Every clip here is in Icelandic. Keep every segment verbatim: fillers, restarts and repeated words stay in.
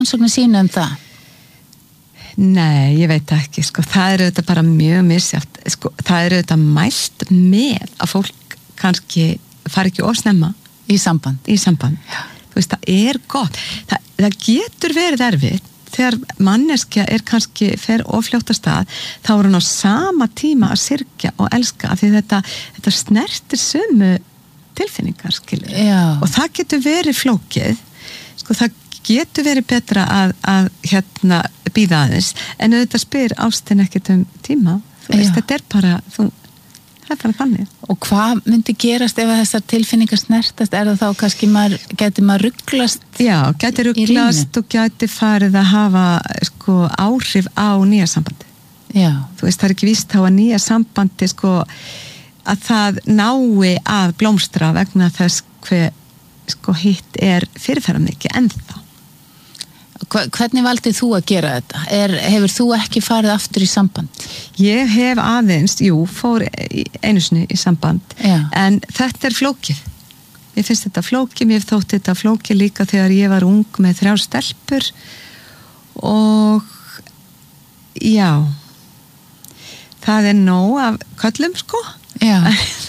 rannsóknir sína um það? Nei, ég veit ekki, sko, það er auðvitað bara mjög misjátt, sko, það er auðvitað mælt með að fólk kannski fari ekki ofsnemma í samband. Í samband. Já. Þú veist, það er gott. Það, það getur verið erfitt þegar manneskja er kannski fer ofljótt af stað, þá er hún á sama tíma að syrgja og elska, af því þetta, þetta snertir sömu tilfinningar, skilur. Já. Og það getur verið flókið, sko, það getur verið betra að, að hérna býða aðeins, en auðvitað spyr ástin ekkert um tíma, þú veist, þetta er bara, þú, það er bara þannig. Og hvað myndi gerast ef þessar tilfinningar snertast, er það þá kannski maður, geti maður rugglast? Já, geti rugglast og geti farið að hafa, sko, áhrif á nýja sambandi. Já. Þú veist, það er ekki víst á að nýja sambandi, sko, að það nái að blómstra vegna þess hver, sko, hitt er fyrirferðarmikið ennþá. Hvernig valdið þú að gera þetta? Er, hefur þú ekki farið aftur í samband? Ég hef aðeins, jú, fór einu sinni í samband, Já. En þetta er flókið. Ég finnst þetta flókið, mér þótti þetta flókið líka þegar ég var ung með þrjár stelpur og já, það er nóg af köllum, sko. Já.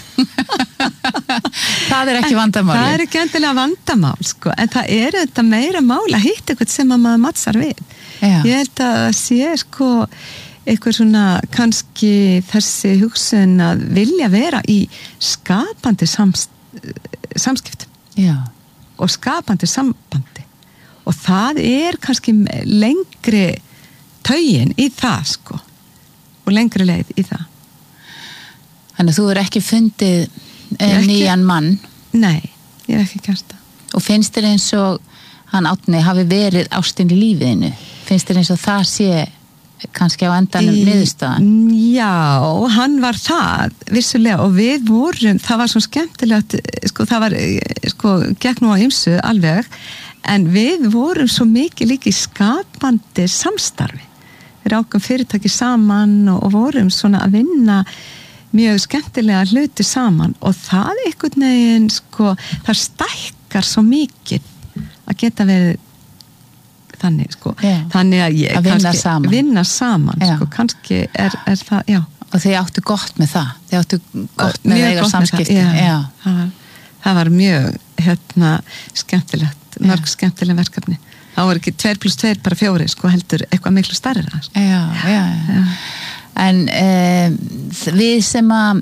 Það er ekki vandamál. Það er ekki endilega vandamál, sko, en það er þetta meira mál að hitta eitthvað sem að maður matsar við. Já. Ég held að það sé, sko, eitthvað svona kannski þessi hugsun að vilja vera í skapandi sams, samskiptum. Já. Og skapandi sambandi. Og það er kannski lengri taugin í það, sko, og lengri leið í það. Þannig að þú er ekki fundið ekki, nýjan mann. Nei, ég hef ekki gert það. Og finnst þér eins og hann Árni hafi verið ástin í lífiðinu? Finnst þér eins og það sé kannski á endanum niðurstaðan? Já, hann var það, vissulega, og við vorum, það var svo skemmtilegt, sko, það var, sko, gekk nú á ýmsu alveg, en við vorum svo mikið líka í skapandi samstarfi. Við rákum fyrirtæki saman og, og vorum svona að vinna mjög skemmtilega hluti saman og það einhvern veginn, sko, það stækkar svo mikið að geta verið þannig, sko. Já. Þannig að ég að vinna kannski saman, vinna saman sko, kannski er, er það, já. Og þið áttu gott með það, þið áttu gott með eiga samskipti. Já, já. Það, var, það var mjög, hérna, skemmtilegt, mörg skemmtileg verkefni. Það var ekki tveir pluss tveir bara fjóri, sko, heldur eitthvað miklu stærra. Sko. Já, já, já. já. En um, við sem að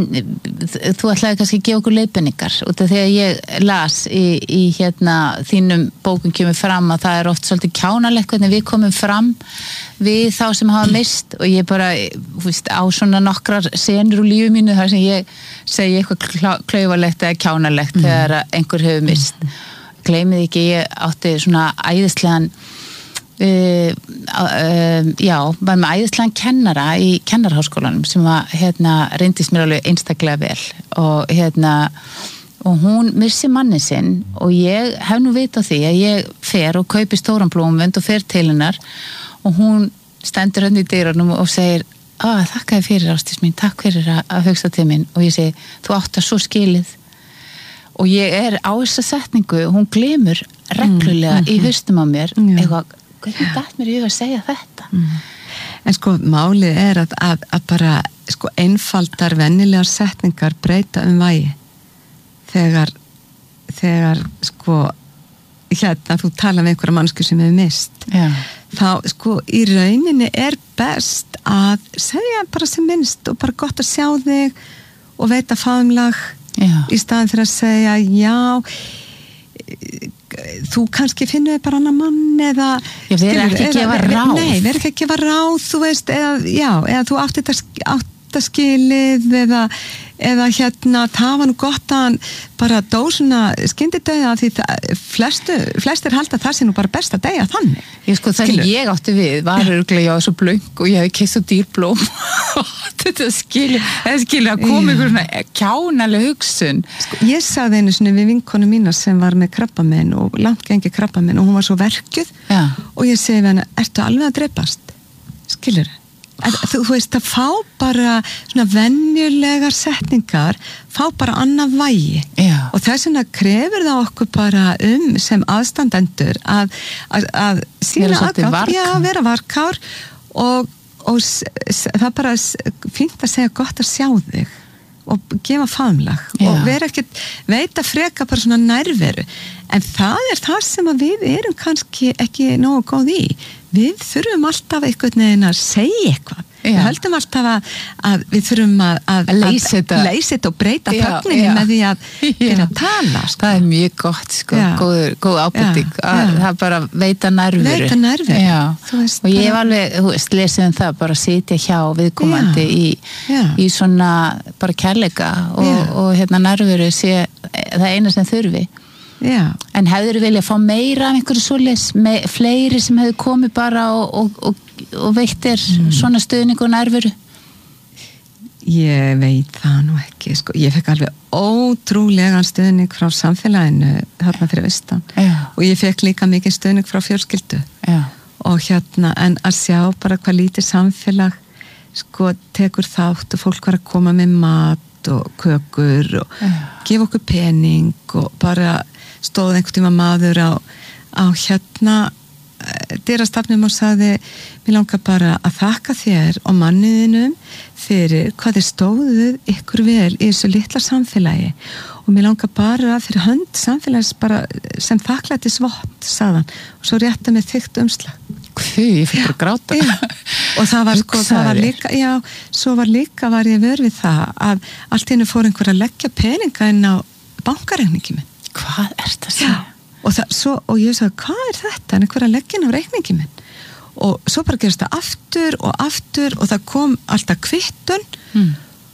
þú ætlaði kannski að gefa okkur leiðbeiningar út af því að ég las í, í hérna þínum bókum kemur fram að það er oft svolítið kjánalegt hvernig við komum fram við þá sem hafa mist og ég bara, þú veist, á svona nokkrar senur úr lífi mínu þar sem ég segi eitthvað klaufalegt eða kjánalegt mm. þegar einhver hefur mist. Gleymið ekki, ég átti svona æðislegan Uh, uh, já, var með æðislegan kennara í kennarháskólanum sem var, hérna, reyndist mér alveg einstaklega vel og hérna og hún missi manni sinn og ég hef nú vitað því að ég fer og kaupi stóran blómvönd og fer til hennar og hún stendur hann í dyrunum og segir að þakka þér fyrir ástis mín, takk fyrir að, að hugsa til mín og ég segi, þú átt að svo skilið og ég er á þessa setningu og hún glemur reglulega mm, mm, í haustum á mér mm. eitthvað hvernig dætt mér í að segja þetta? Mm. En sko, málið er að, að, að bara, sko, einfaldar vennilegar setningar breyta um vægi þegar, þegar, sko, hérna, þú tala með einhverja mannsku sem hefur mist. Já. Þá, sko, í rauninni er best að segja bara sem minnst og bara gott að sjá þig og veita faðumlag í staðin fyrir að segja, já, þú kannski finnur bara annar mann eða ég verður ekki að gefa ráð nei, verður ekki að gefa ráð þú veist, eða, já, eða þú átt þetta áttaskilið eða, eða hérna, það var nú gott að hann bara dó svona skyndidauða því það, flestu, flestir halda það sé nú bara best að deyja þannig ég sko það sem ég átti við var örgulega ég á þessu blöng og ég hefði keypt svo dýr blóm þetta skilur það skilur að koma ykkur svona kjánaleg hugsun sko, ég sagði einu svona við vinkonu mína sem var með krabbamenn og langt gengi krabbamenn og hún var svo verkjuð Já. Og ég segi við henni, ertu alveg að dreipast? Skilur að, þú veist að fá bara svona venjulegar setningar fá bara annað vægi Já. og þess vegna krefur það okkur bara um sem aðstandendur að, að, að sína aðgátt, já, vera varkár og, og s, s, það er bara fínt að segja gott að sjá þig og gefa faðmlag og vera ekkert, veita freka bara svona nærveru en það er það sem að við erum kannski ekki nógu góð í við þurfum alltaf einhvern veginn að segja eitthvað Já. Við höldum alltaf að, að við þurfum að, að, að leysa þetta og breyta þögninni með því að byrja að tala sko. Það er mjög gott sko, góð, góð ábyrting að það bara veita nærveru veita nærveru og ég hef alveg, þú veist, lesið um það bara sitja hjá viðkomandi í, í svona bara kærleika og, og hérna nærveru sé það eina sem þurfi Já. En hefur þú viljað fá meira af einhverju svoleiðis, me, fleiri sem hefur komið bara og, og, og, og veittir mm. svona stuðning og nærveru? Ég veit það nú ekki, sko. Ég fekk alveg ótrúlegan stuðning frá samfélaginu þarna fyrir austan Já. Og ég fekk líka mikið stuðning frá fjölskyldu Já. Og hérna, en að sjá bara hvað lítið samfélag sko tekur þátt og fólk var að koma með mat og kökur og Já. Gefa okkur pening og bara stóð einhvern tíma maður á, á hérna dyrastafnum og sagði mér langar bara að þakka þér og manniðinum fyrir hvað þið stóðuð ykkur vel í þessu litla samfélagi og mér langar bara fyrir hönd samfélags bara sem þakklæti svott sagðan og svo rétta með þykkt umslag Hví, ég fyrir bara gráta já. Og það var sko, það var líka já, svo var líka var ég vör við það að allt einu fór einhver að leggja peninga inn á bankareikningi minn Hvað er þetta að segja? Og, það, svo, og ég sagði, hvað er þetta? En einhver að leggja inn á reikningi minn. Og svo bara gerist það aftur og aftur og það kom alltaf kvittun mm.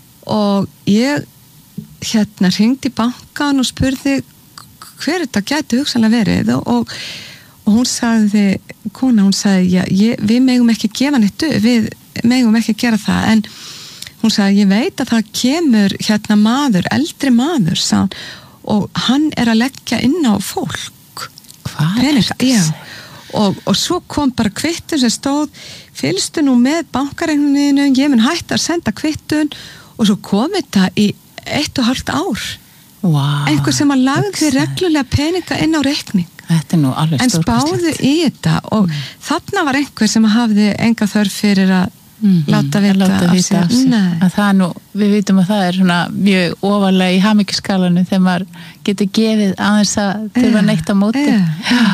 og ég hérna hringdi í bankan og spurði hver þetta gæti hugsanlega verið og, og, og hún sagði, kona, hún sagði, já, ég, við megum ekki gefa neitt, við megum ekki gera það, en hún sagði, ég veit að það kemur hérna maður, eldri maður, sagði og hann er að leggja inn á fólk hvað er þetta? Og, og svo kom bara kvittun sem stóð fylgstu nú með bankareikninu ég mun hætta að senda kvittun og svo kom þetta í eitt og hálft ár wow, einhver sem að lagði reglulega peninga inn á reikning þetta er nú alveg en spáðu í þetta og mm. þarna var einhver sem hafði enga þörf fyrir að Mm-hmm. láta vita, láta vita af sér að það nú, við vitum að það er svona mjög ofalega í hamingjuskalanum þegar maður getur gefið aðeins að þurfa neitt á móti yeah.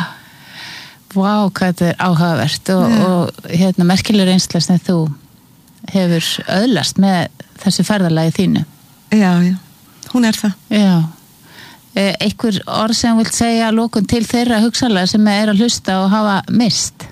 Vá, hvað þetta er áhugavert og, yeah. og hérna merkileg reynsla sem þú hefur öðlast með þessu ferðalagi þínu Já, já, hún er það Já einhver orð sem vilt segja að lókun til þeirra hugsanlega sem er að hlusta og hafa mist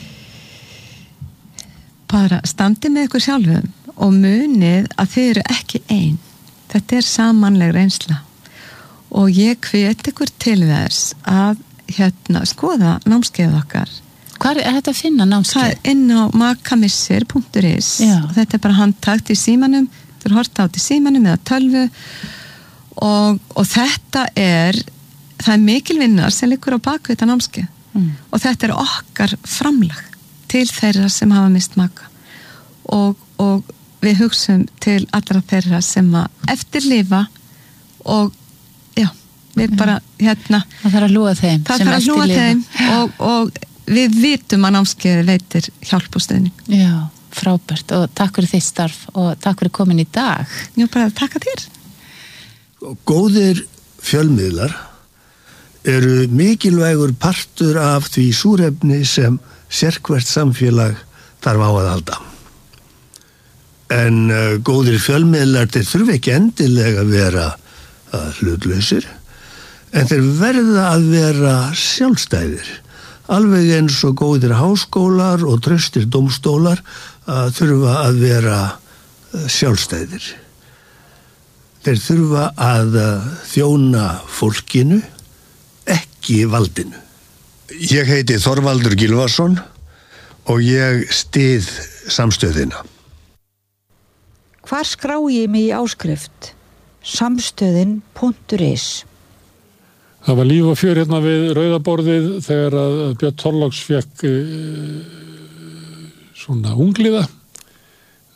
bara standið með ykkur sjálfum og munið að þið eru ekki ein þetta er samanleg reynsla og ég hvet ykkur til þess að hérna skoða námskeið okkar Hvar er þetta að finna námskeið? Það er inn á makamissir punktur is og þetta er bara handtakt í símanum þú eru hort átt í símanum eða tölvu og, og þetta er það er mikil vinnar sem liggur á baku þetta námskeið mm. og þetta er okkar framlag til þeirra sem hafa mist maka og, og við hugsum til allra þeirra sem að eftirlifa og já, við bara hérna það þarf að hlúa þeim það þarf að hlúa þeim og, og við vitum að námskeiði veitir hjálp og stuðning Já, frábært og takk fyrir þitt starf og takk fyrir komin í dag Já, bara takk að þér Góðir fjölmiðlar eru mikilvægur partur af því súrefni sem sérhvert samfélag þarf á að halda. En uh, góðir fjölmiðlar þeir þurfa ekki endilega að vera uh, hlutlausir, en þeir verða að vera sjálfstæðir. Alveg eins og góðir háskólar og traustir dómstólar uh, þurfa að vera uh, sjálfstæðir. Þeir þurfa að uh, þjóna fólkinu, ekki valdinu. Ég heiti Þorvaldur Gylfason og ég styð samstöðina. Hvar skrá ég mig í áskrift? Samstöðin punktur is Það var líf og fjör hérna við rauðaborðið þegar að Björn Þorláks fekk e, svona ungliða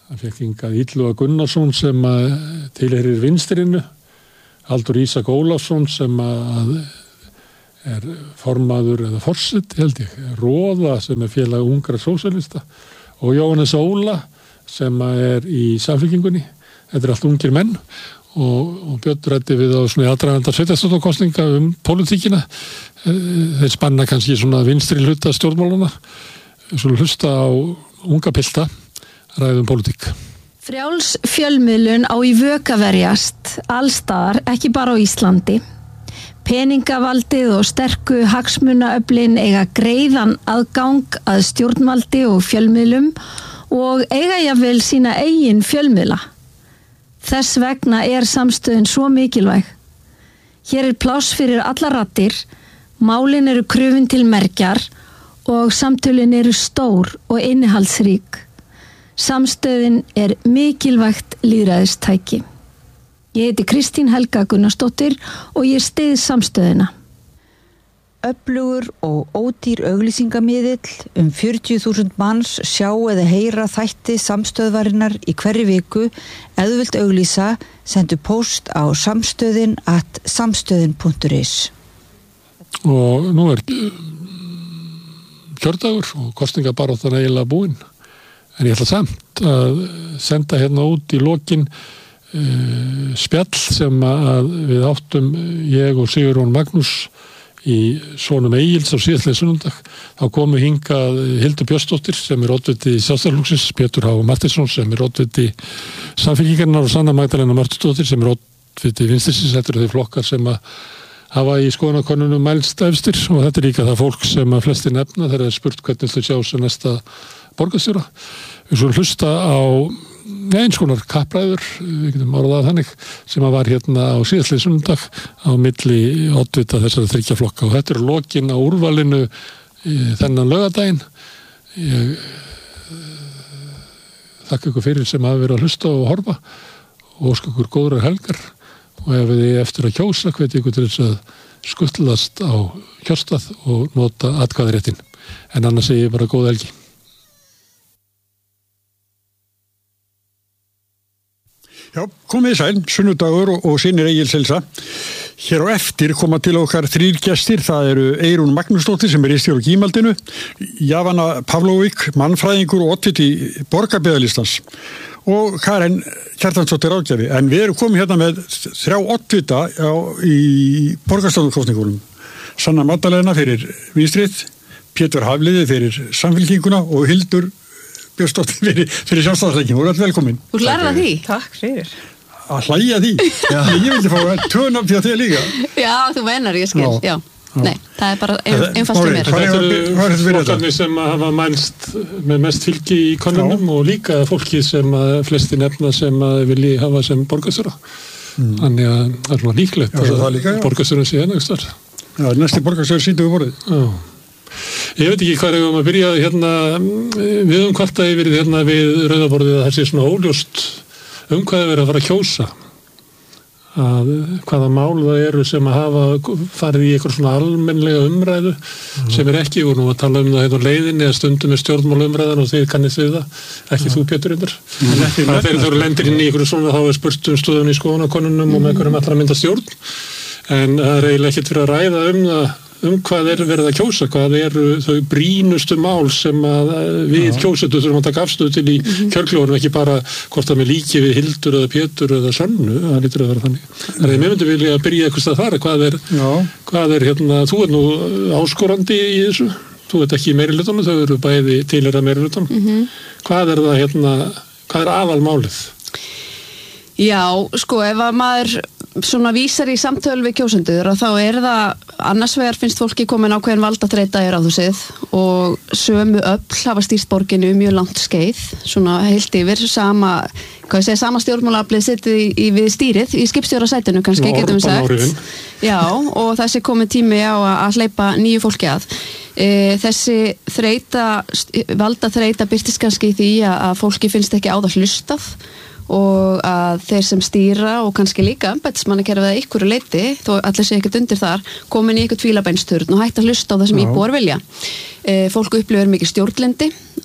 Það fekk hingað Illuga Gunnarsson sem að tilheyrir vinstrinu, Halldór Ísak Ólafsson sem að er formaður eða forseti held ég, Róða sem er félag ungra sósíalista og Jóhannes Óla sem er í Samfylkingunni. Þetta er allt ungir menn og, og Björn ræddi við á svona aðdraganda sveitarstjórnarkosninga um pólitíkina. Þeir spanna kannski svona vinstri hluta stjórnmálana, svona hlusta á unga pilta ræðum pólitík. Frjáls fjölmiðlun á í vök að verjast allstaðar, ekki bara á Íslandi. Peningavaldið og sterku hagsmunaöflin eiga greiðan aðgang að stjórnvaldi og fjölmiðlum og eiga jafnvel sína eigin fjölmiðla. Þess vegna er samstöðin svo mikilvæg. Hér er pláss fyrir alla raddir, málin eru krufin til mergjar og samtölin eru stór og innihaldsrík. Samstöðin er mikilvægt lýðræðistæki. Ég heiti Kristín Helga Gunnarsdóttir og ég styð samstöðina. Öflugur og ódýr auglýsingamiðill um fjörutíu þúsund manns sjá eða heyra þætti samstöðvarinnar í hverri viku. Ef þú vilt auglýsa, sendu post á samstöðin at samstöðin punktur is. Og nú er kjördagur og kosningabaráttan eiginlega búin. En ég ætla samt að senda hérna út í lokin uh, spjall sem að við áttum ég og Sigurjón Magnús í Sonum Egils á síðastliðinn sunnudag. Þá komu hingað Hildur Björnsdóttir sem er oddviti Sjálfstæðisflokksins, Pétur H. Matthíasson sem er oddviti Samfylkingarinnar og Sanna Magdalena Mörtusdóttir sem er oddviti Vinstrisins. Þetta eru þau flokkar sem að hafa í skoðanakönnunum mælst efstir og þetta er líka það fólk sem að flesti nefna þegar er spurt hvernig þau sjá sem næsta borgarstjóra. Við svo hlusta á eins konar kappræður, við getum orðað þannig, sem að var hérna á síðastliðinn sunnudag á milli oddvita þessara þriggja flokka og þetta er lokin á úrvalinu þennan laugardaginn. Ég þakka ykkur fyrir sem hafa verið að hlusta og horfa og óska ykkur góðrar helgar og ef þið eftir að kjósa hveti ykkur til þess að skuttlast á kjörstað og nota atkvæðaréttin. En annars segi ég bara góða helgi. Já, komið sæl, sunnudagur og, og sinir Egils heilsa. Hér á eftir koma til okkar þrír gestir, það eru Eyrún Magnúsdóttir sem er ritstjóri á Gímaldinu, Javana Pavlovík, mannfræðingur og oddviti borgarbyggðalistans og Karen Kjartansdóttir ráðgjafi. En við erum komið hérna með þrjá oddvita á, í borgarstjórnarkosningunum. Sanna Magdalena fyrir Vinstrið, Pétur Hafliði fyrir Samfylkinguna og Hildur Björnsdóttir fyrir, fyrir Sjálfstæðisflokkinn. Þú er alltaf velkomin. Þú lærða því. Takk fyrir. Að hlæja því. Ég vildi fá tönum fyrir þig líka. Já, þú meinar, ég skil. Já. Já. Nei, það er bara ein, einfalt fyrir mér. Þetta eru flokkarnir sem hafa mælst með mest fylgi í konunum og líka fólki sem flesti nefna sem vilji hafa sem borgarstjóra. Mm. Þannig að það er svona líklegt að borgarstjórinn sé enn einhvers staðar. Já, næsti borgarstjóri sýndu við vorið. Já. Ég veit ekki hvað er um að byrja hérna, við um hvort að ég verið hérna við rauðaborðið að það sé svona óljóst um hvað er verið að fara að kjósa. Að hvaða mál það eru sem að hafa farið í eitthvað svona almennlega umræðu mm. sem er ekki, og nú að tala um það hérna á leiðinni að stundum með stjórnmálumræðan og þið kannist við það, ekki mm. þú Pétur Yndur. Mm. Þegar þú eru lendir inn í eitthvað svona þá er spurt um stöðun í skoðanakönnunum mm. og með einhverjum allra mynda stjórn, en það er eiginlega ekkert fyrir að ræða um það um hvað er verið að kjósa, hvað eru þau brýnustu mál sem að við ja. Kjósendur þurfum að taka afstöðu til í mm-hmm. kjörkljóðunum, ekki bara hvort það með líki við Hildur eða Pétur eða Sönnu, það lítur að vera þannig. Þannig að mér myndi vilja að byrja eitthvað að fara, hvað er, hvað er hérna, þú er nú áskorandi í þessu, þú ert ekki í meirihlutanum, þau eru bæði tilheyra meirihlutanum. Mm-hmm. Hvað er það hérna, hvað er aðalmálið? Já, sko, ef að maður svona vísar í samtöl við kjósendur og þá er það, annars vegar finnst fólki komin ákveðin valdaþreyta í ráðhúsið og sömu öfl hafa stýrt borginu mjög langt skeið, svona heilt yfir sama, hvað ég segja, sama stjórnmálaaflið sittið í, í við stýrið í skipstjórasætinu kannski, getum við sagt. Já, og þessi komið tími á að, að hleypa nýju fólki að. E, þessi þreyta, valdaþreyta birtist kannski í því að, að fólki finnst ekki á það hlustað og að þeir sem stýra og kannski líka embættismannakerfið að ykkur leyti, þó allir sé ekkert undir þar, komin í ykkur tvílabeinsturn og hægt að hlusta á það sem íbúar vilja. E, fólk upplifir mikið stjórnlyndi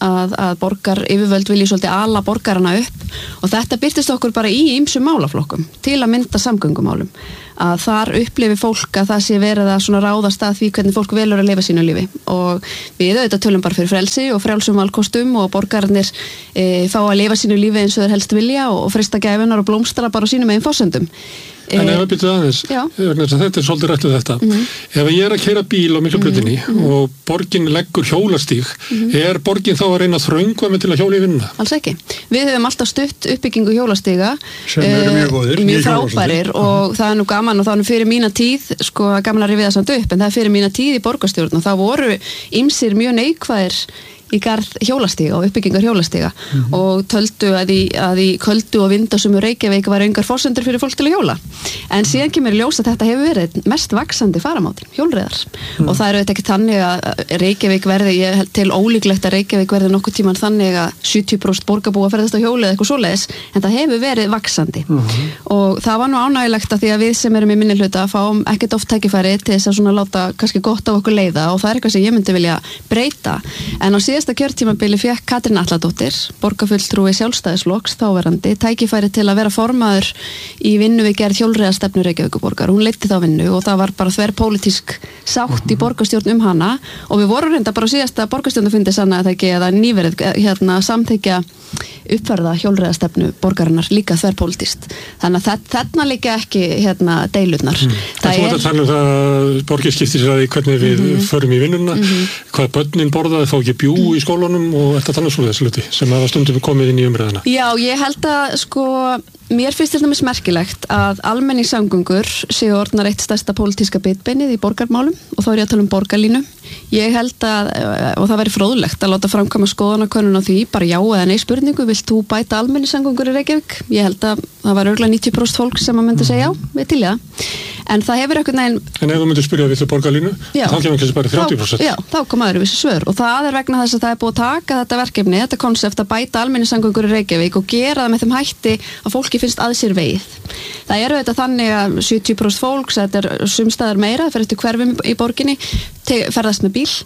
að, að borgar yfirvöld vilji svolítið ala borgarana upp og þetta birtist okkur bara í ýmsum málaflokkum til að mynda samgöngumálum að þar upplifi fólk að það sé verið að svona ráðast að því hvernig fólk velur að lifa sínu lífi og við auðvitað tölum bara fyrir frelsi og frjálsum valkostum og borgarnir e, fá að lifa sínu lífi eins og þeir helst vilja og frista gæfunar og blómstra bara á sínum eigin forsendum. En ef að byrja aðeins, þetta er svolítið rætt við þetta. Mm-hmm. Ef ég er að keyra bíl á Miklubrautinni mm-hmm. og borgin leggur hjólastíg, mm-hmm. er borgin þá að reyna að þröngva mig til að hjóla í vinnuna? Alls ekki. Við höfum alltaf stutt uppbyggingu hjólastíga sem eru mjög góðir, mjög frábærir og mm-hmm. það er nú gaman og það er nú fyrir mína tíð, sko gaman að rifja það samt upp, en það er fyrir mína tíð í borgarstjórn og það voru ýmsir mjög neikvæðir í garð hjólastíga og uppbyggingar hjólastíga mm-hmm. og töldu að í, að í köldu og vindasömu Reykjavík var engar forsendur fyrir fólk til að hjóla. En síðan kemur í ljós að þetta hefur verið mest vaxandi faramátin, hjólreiðar. Mm. Og það er auðvitað ekki þannig að Reykjavík verði, ég held til ólíklegt að Reykjavík verði nokkuð tíman þannig að sjötíu prósent borgarbúa ferðast á hjóli eða eitthvað svoleiðis, en það hefur verið vaxandi. Mm-hmm. Og það var nú ánægilegt að því að við sem erum í minnihluta fáum ekkert oft tækifæri til þess að svona láta kannski gott á okkur leiða og það er eitthvað sem ég myndi vilja breyta. En á síðasta kjörtímabili fékk Katrín Atladóttir, borgarfulltrúi Sjálfstæðisflokks, þáverandi, tækifæri til að vera formaður í vinnu við gerð hjólreiðastefnu Reykjavíkurborgar. Hún leiddi þá vinnu og það var bara þverpólitísk sátt í borgarstjórn um hana og við vorum reynda bara á síðasta borgarstjórnafundi sanna að það ekki eða nýverið hérna samþykja uppfærða hjólreiðastefnu borgarinnar líka þverpólitískt. Þannig að þarna líka ekki hérna deilurnar. Mm. Það er að tala um það að borgir skiptir sér að því hvernig við mm-hmm. förum í vinnuna, mm-hmm. hvað börnin borðaði fá ekki bjú í skólanum og þetta tala svo þessu hluti sem hafa stundum komið inn í umræðina. Já, ég held að sko mér finnst þetta mjög merkilegt að almenningssamgöngur séu orðnar eitt stærsta pólitíska bitbeinið í borgarmálum og þá er ég að tala um borgarlínu. Ég held að, og það væri fróðlegt að láta framkvæma skoðanakönnun á því, bara já eða nei spurningu, vilt þú bæta almenningssamgöngur í Reykjavík? Ég held að það var örugglega níutíu prósent fólk sem að myndi segja já, við til það. En það hefur eitthvað neginn... En ef þú myndir spyrja viltu borgarlínu, já, þá kemur kannski bara þrjátíu prósent. Já, þá kom aðri vissi svör og það er vegna þess að það er búið að taka þetta verkefni, þetta konsept að bæta almenningssamgöngur í Reykjavík og gera það með þeim hætti að fólki finnst að sér vegið. Það eru þetta þannig að sjötíu prósent fólks, þetta er sumstaðar meira, það fer eftir hverfum í borginni, ferðast með bíl.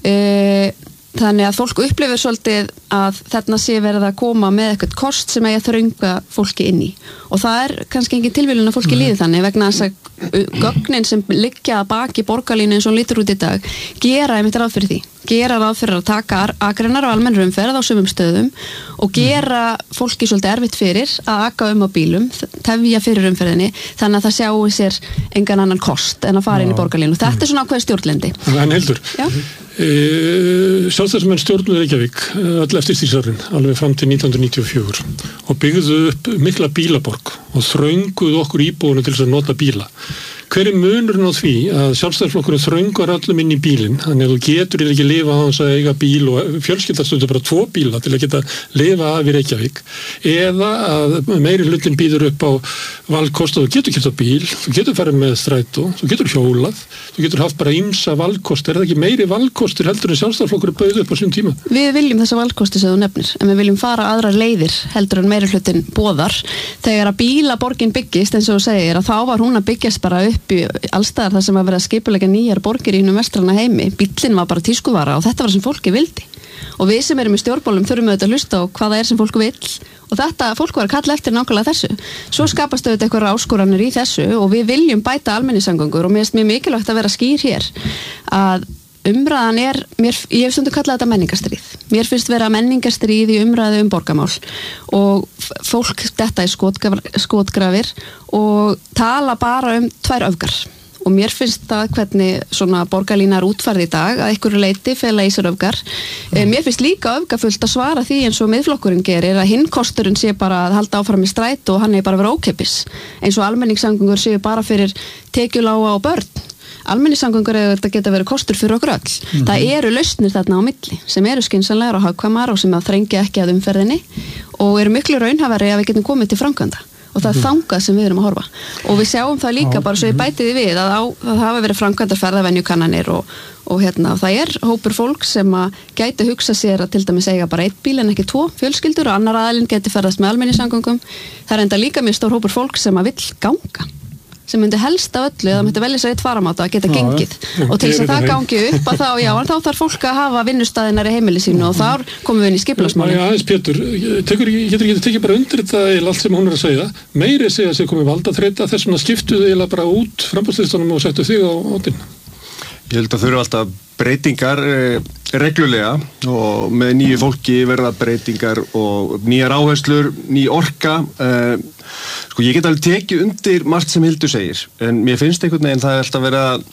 Uh, þannig að fólk upplifir svolítið að þarna sé verið að koma með eitthvað kost sem eigi að þrönga fólki inn í og það er kannski engin tilviljun að fólki líði þannig vegna þess að gögnin sem liggja að baki borgarlínu eins og hún lítur út í dag gera einmitt ráð fyrir því, gera ráð fyrir að taka akreinar á almennri umferð á sumum stöðum og gera fólki svolítið erfitt fyrir að aka um á bílum, tefja fyrir umferðinni þannig að það sjáu sér engan annan kost en að fara inn í borgarlínu. Þetta er svona ákveð stjórnlendi. En Hildur, e, Sjálfstæðismenn stjórnuðu Reykjavík öll eftir stríðsárin, alveg fram til nítján hundruð níutíu og fjögur og byggðu upp mikla bílaborg og þrönguðu okkur íbúinu til þess að nota bíla. Hver er munurinn á því að Sjálfstæðisflokkurinn þröngar öllum inn í bílinn, þannig að þú getur ekki lifa á þess að eiga bíl og fjölskyldastundu bara tvo bíla til að geta lifa af í Reykjavík eða að meiri hlutin býður upp á valkost og þú getur keypt á bíl, þú getur farið með strætó, þú getur hjólað, þú getur haft bara ýmsa valkost, er það ekki meiri valkostur heldur en Sjálfstæðisflokkurinn bauð upp á sínum tíma? Við viljum þessa valkosti sem þú nefnir, en við viljum fara aðrar leiðir heldur en meiri hlutin boðar. Þegar að bílaborgin byggist, eins og þú segir, að þá var hún að byggjast bara upp í allstaðar þar sem að vera að skipuleggja nýjar borgir í hinu vestrana heimi. Bíllinn var bara tískuvara og þetta var sem fólki vildi. Og við sem erum í stjórnmálum þurfum auðvitað að hlusta á hvað það er sem fólk vill og þetta fólk var að kalla eftir nákvæmlega þessu. Svo skapast auðvitað eitthvað áskoranir í þessu og við viljum bæta almenningssamgöngur og mér finnst mjög mikilvægt að vera skýr hér að umræðan er, mér, ég hef stundu kallað þetta menningarstríð. Mér finnst vera menningarstríð í umræðu um borgarmál og fólk þetta í skotgrafir, skotgrafir og tala bara um tvær öfgar og mér finnst það hvernig svona borgarlínar útfærð í dag að einhverju leiti fela í sér öfgar. Mm. Mér finnst líka öfgafullt að svara því eins og miðflokkurinn gerir að hinn kosturinn sé bara að halda áfram í strætó og hann er bara að vera ókeypis eins og almenningssamgöngur séu bara fyrir tekjulága og börn. Almenningssamgöngur þetta geta verið kostur fyrir okkur öll. Mm-hmm. Það eru lausnir þarna á milli sem eru skynsamlegar og hagkvæmar og sem að þrengja ekki að umferðinni og eru miklu raunhæfari að við getum komið til framkvæmda og það er mm-hmm. þangað sem við erum að horfa og við sjáum það líka ah, bara svo ég bæti því við að, á, að það hafa verið framkvæmdar ferðavenjukannanir og, og hérna það er hópur fólk sem að gæti hugsa sér að til dæmis eiga bara eitt bíl en ekki tvo fjölskyldur og annar aðilinn geti ferðast með almenningssamgöngum. Það er enda líka mjög stór hópur fólk sem að vill ganga sem myndi helst af öllu, það myndi velja sér eitt faramáta að geta Já, gengið ja. og til þess að það Gerir gangi upp að þá, já, en þá þarf fólk að hafa vinnustaðinar í heimili sínu og þar komum við inn í skipulagsmálin. Já, aðeins Pétur, tekur, getur ekki tekið bara undir þetta eða allt sem hún er að segja, meiri segja að sé komið valdaþreyta, þess vegna skiptuðu eða bara út framboðslistanum og settu þig á óttinn. Ég held að þau eru alltaf breytingar eh, reglulega og með nýju fólki verða breytingar og nýjar áherslur, ný orka. Eh, sko ég get alveg tekið undir margt sem Hildur segir, en mér finnst einhvern veginn það er alltaf verið að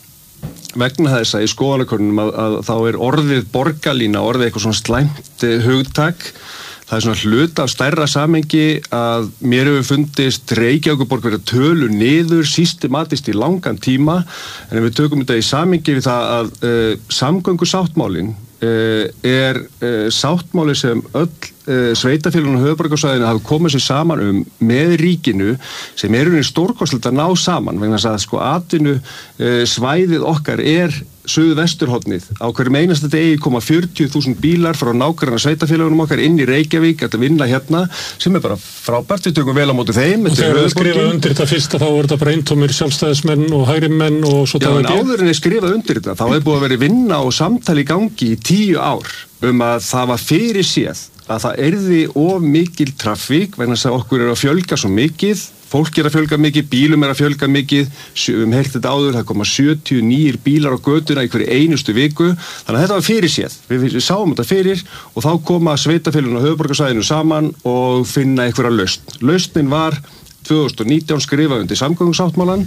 vegna þess að í skoðanakönnunum að, að þá er orðið borgarlína, orðið eitthvað svona slæmt eh, hugtak. Það er svona hlut af stærra samhengi að mér hefur fundist Reykjavíkurborg verið að tölu niður systematist í langan tíma, en ef við tökum þetta í samhengi við það að uh, samgöngusáttmálin uh, er uh, sáttmáli sem öll uh, sveitafélagin og höfuðborgarsvæðinu hafa komið sér saman um með ríkinu sem er unni stórkostlegt að ná saman, vegna þess að sko atvinnu uh, svæðið okkar er suðvesturhornið. Á hverjum einasta degi koma fjörutíu þúsund bílar frá nágranna sveitafélagunum okkar inn í Reykjavík að vinna hérna, sem er bara frábært, við tökum vel á móti þeim. Og þegar við skrifaði undir þetta fyrsta þá voru þetta bara eintómir sjálfstæðismenn og hægri menn og svo Já, en áður en ég skrifaði undir þetta, þá er búið að vera vinna og samtali í gangi í tíu ár um að það var fyrir séð að það yrði of mikil trafík vegna þess að okkur er að fjölga svo mikið, fólk er að fjölga mikið, bílum er að fjölga mikið, um heilt þetta áður, það koma sjötíu nýjir bílar á götuna í hverju einustu viku, þannig að þetta var fyrir séð, við, við sáum þetta fyrir og þá koma sveitafélagin á höfuðborgarsvæðinu saman og finna einhverja lausn. Lausnin var tvö þúsund og nítján skrifað undir samgöngusáttmálan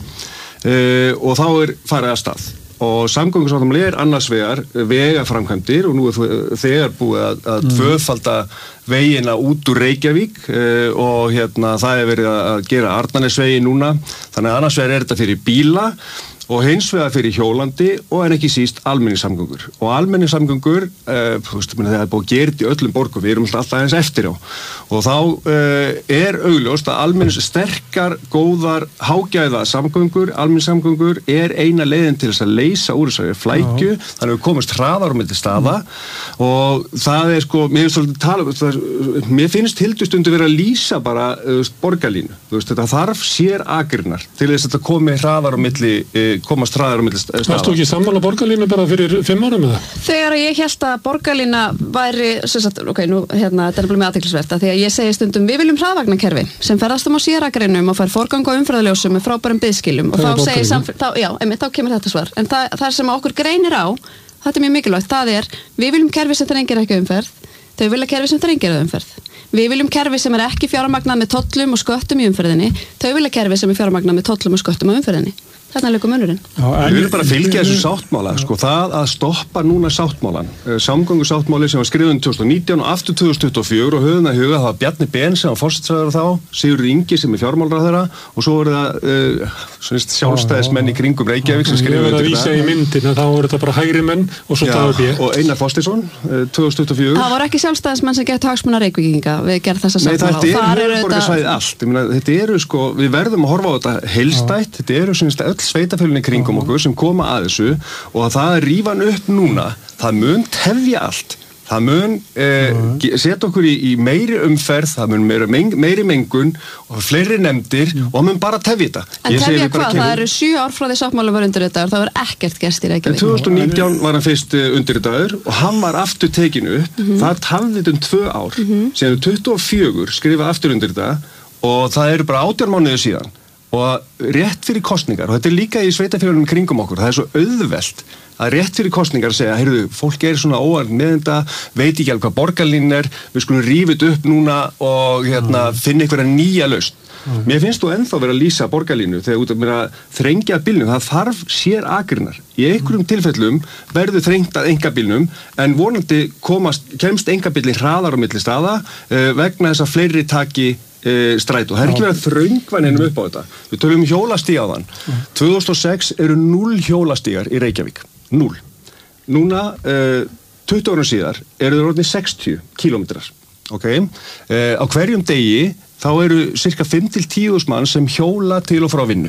uh, og þá er farið að stað. Og samgöngusáttmáli er annars vegar vegaframkvæmdir og nú er þegar búið að, að mm. tvöfalda vegina út úr Reykjavík uh, og hérna það er verið að gera Arnarnesvegi núna, þannig að annars vegar er þetta fyrir bíla og hins vegar fyrir hjólandi og en ekki síst almenningssamgöngur. Og almenningssamgöngur, uh, þú veist, það er búið að gera þetta í öllum borgum, við erum alltaf aðeins eftir á. Og þá uh, er augljóst að almennings sterkar, góðar, hágæða samgöngur, almenningssamgöngur er eina leiðin til þess að leysa úr þessari flækju, uh-huh. þannig að við komast hraðar á milli staða uh-huh. og það er sko, mér finnst, tala, það, mér finnst Hildurstundu verið að lýsa bara uh, borgarlínu. Þú veist, þetta þarf sér akrinnar til þess að þetta komi hraðar á milli uh, komast hraðar á milli staða. Varst þú ekki sammála borgarlínu bara fyrir fimm árum með það? Þegar ég held að borgarlína væri, sem sagt, ok, nú, hérna, þetta er bara með athyglisvert að því að ég segi stundum, við viljum hraðvagnakerfi sem ferðast um á séragreinum og fær forgang á umferðarljósum með frábærum biðskilum og þá segir samfél, þá, já, einmitt, þá kemur þetta svar. En það, það sem okkur greinir á, þetta er mjög mikilvægt, það er, við viljum kerfi sem þrengir ekki umferð, þau vilja kerfi sem þrengir umferð. Við viljum kerfi sem er ekki fjármagnað með tollum og sköttum í umferðinni, þau vilja kerfi sem er fjármagnað með tollum og sköttum á umferðinni. Þarna er leikur munurinn. Við viljum bara fylgja þessu sáttmála, sko, það að stoppa núna sáttmálan, samgöngu sáttmáli sem var skrifun tvö þúsund og nítján og aftur tvö þúsund tuttugu og fjögur og höfum að huga það var Bjarni Ben sem var forsætisráðherra þá, Sigurður Ingi sem er fjármálaráðherra og svo voru það uh, sjálfstæðismenn í kringum Reykjavík sem skrifuðu undir þetta. Ég verði að vísa í myndina, þá voru þetta bara hægri menn og svo Dagur B. Og Einar Þorsteinsson, uh, tvö þúsund tuttugu og fjögur. Það voru ekki sjálfstæðismenn sem gætu hagsmuna Reykvíkinga við gerð þessa sáttmála. Nei, þetta er höfuðborgarsvæðið allt. Ég meina, þetta eru sko, við verðum að horfa á þetta heildstætt, þetta eru svona öll sveitafélögin í kringum okkur sem koma að þessu og að það rífa hann upp núna, það mun tefja allt. Það mun eh, setja okkur í, í meiri umferð, það mun meiri, meng, meiri mengun og fleiri nefndir og það mun bara tefja þetta. En tefja hvað? Kemur... Það eru sjö ár frá því sáttmáli var undirritaður, það var ekkert gerst í Reykjavík. tvö þúsund og nítján var hann fyrst undirritaður og hann var aftur tekinu upp, mm-hmm. það tafði þetta um tvö ár, mm-hmm. síðan tuttugu og fjögur skrifað aftur undirritað og það eru bara átján mánuðir síðan. Og rétt fyrir kosningar, og þetta er líka í sveitafélögunum kringum okkur, það er svo auðvelt að rétt fyrir kosningar segja, heyrðu, fólk er svona óarð með þetta, veit ekki alveg hvað borgarlínan er, við skulum rífið upp núna og hérna, finna einhverja nýja lausn. Mm. Mér finnst þú ennþá verið að lýsa borgarlínu þegar út að þrengja bílnum, það þarf sér akrinnar. Í einhverjum tilfellum verður þrengt að engabílnum en vonandi komast, kemst engabílinn hraðar á milli staða uh, vegna þess að fleiri taki uh, strætó. Það er ekki verið að þröngvaninum upp á þetta. Við tölum um hjólastíg á þann. Mm. tvö þúsund og sex eru núll hjólastígar í Reykjavík. Núll. Núna, uh, tuttugu árum síðar, eru þeir orðnir sextíu kílómetrar. Okay? Uh, á hverjum degi þá eru cirka fimm til tíu þúsund manns sem hjóla til og frá vinnu.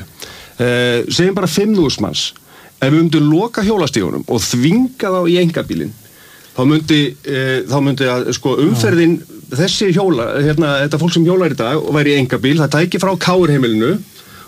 Uh, segjum bara fimm þúsund manns. Ef við myndum loka hjólastígunum og þvinga þá í engabílinn, þá myndi, uh, þá myndi að, sko, umferðin, þessi hjóla, hérna, þetta fólk sem hjólar í dag og væri í engabíl, það tæki frá Káurheimilinu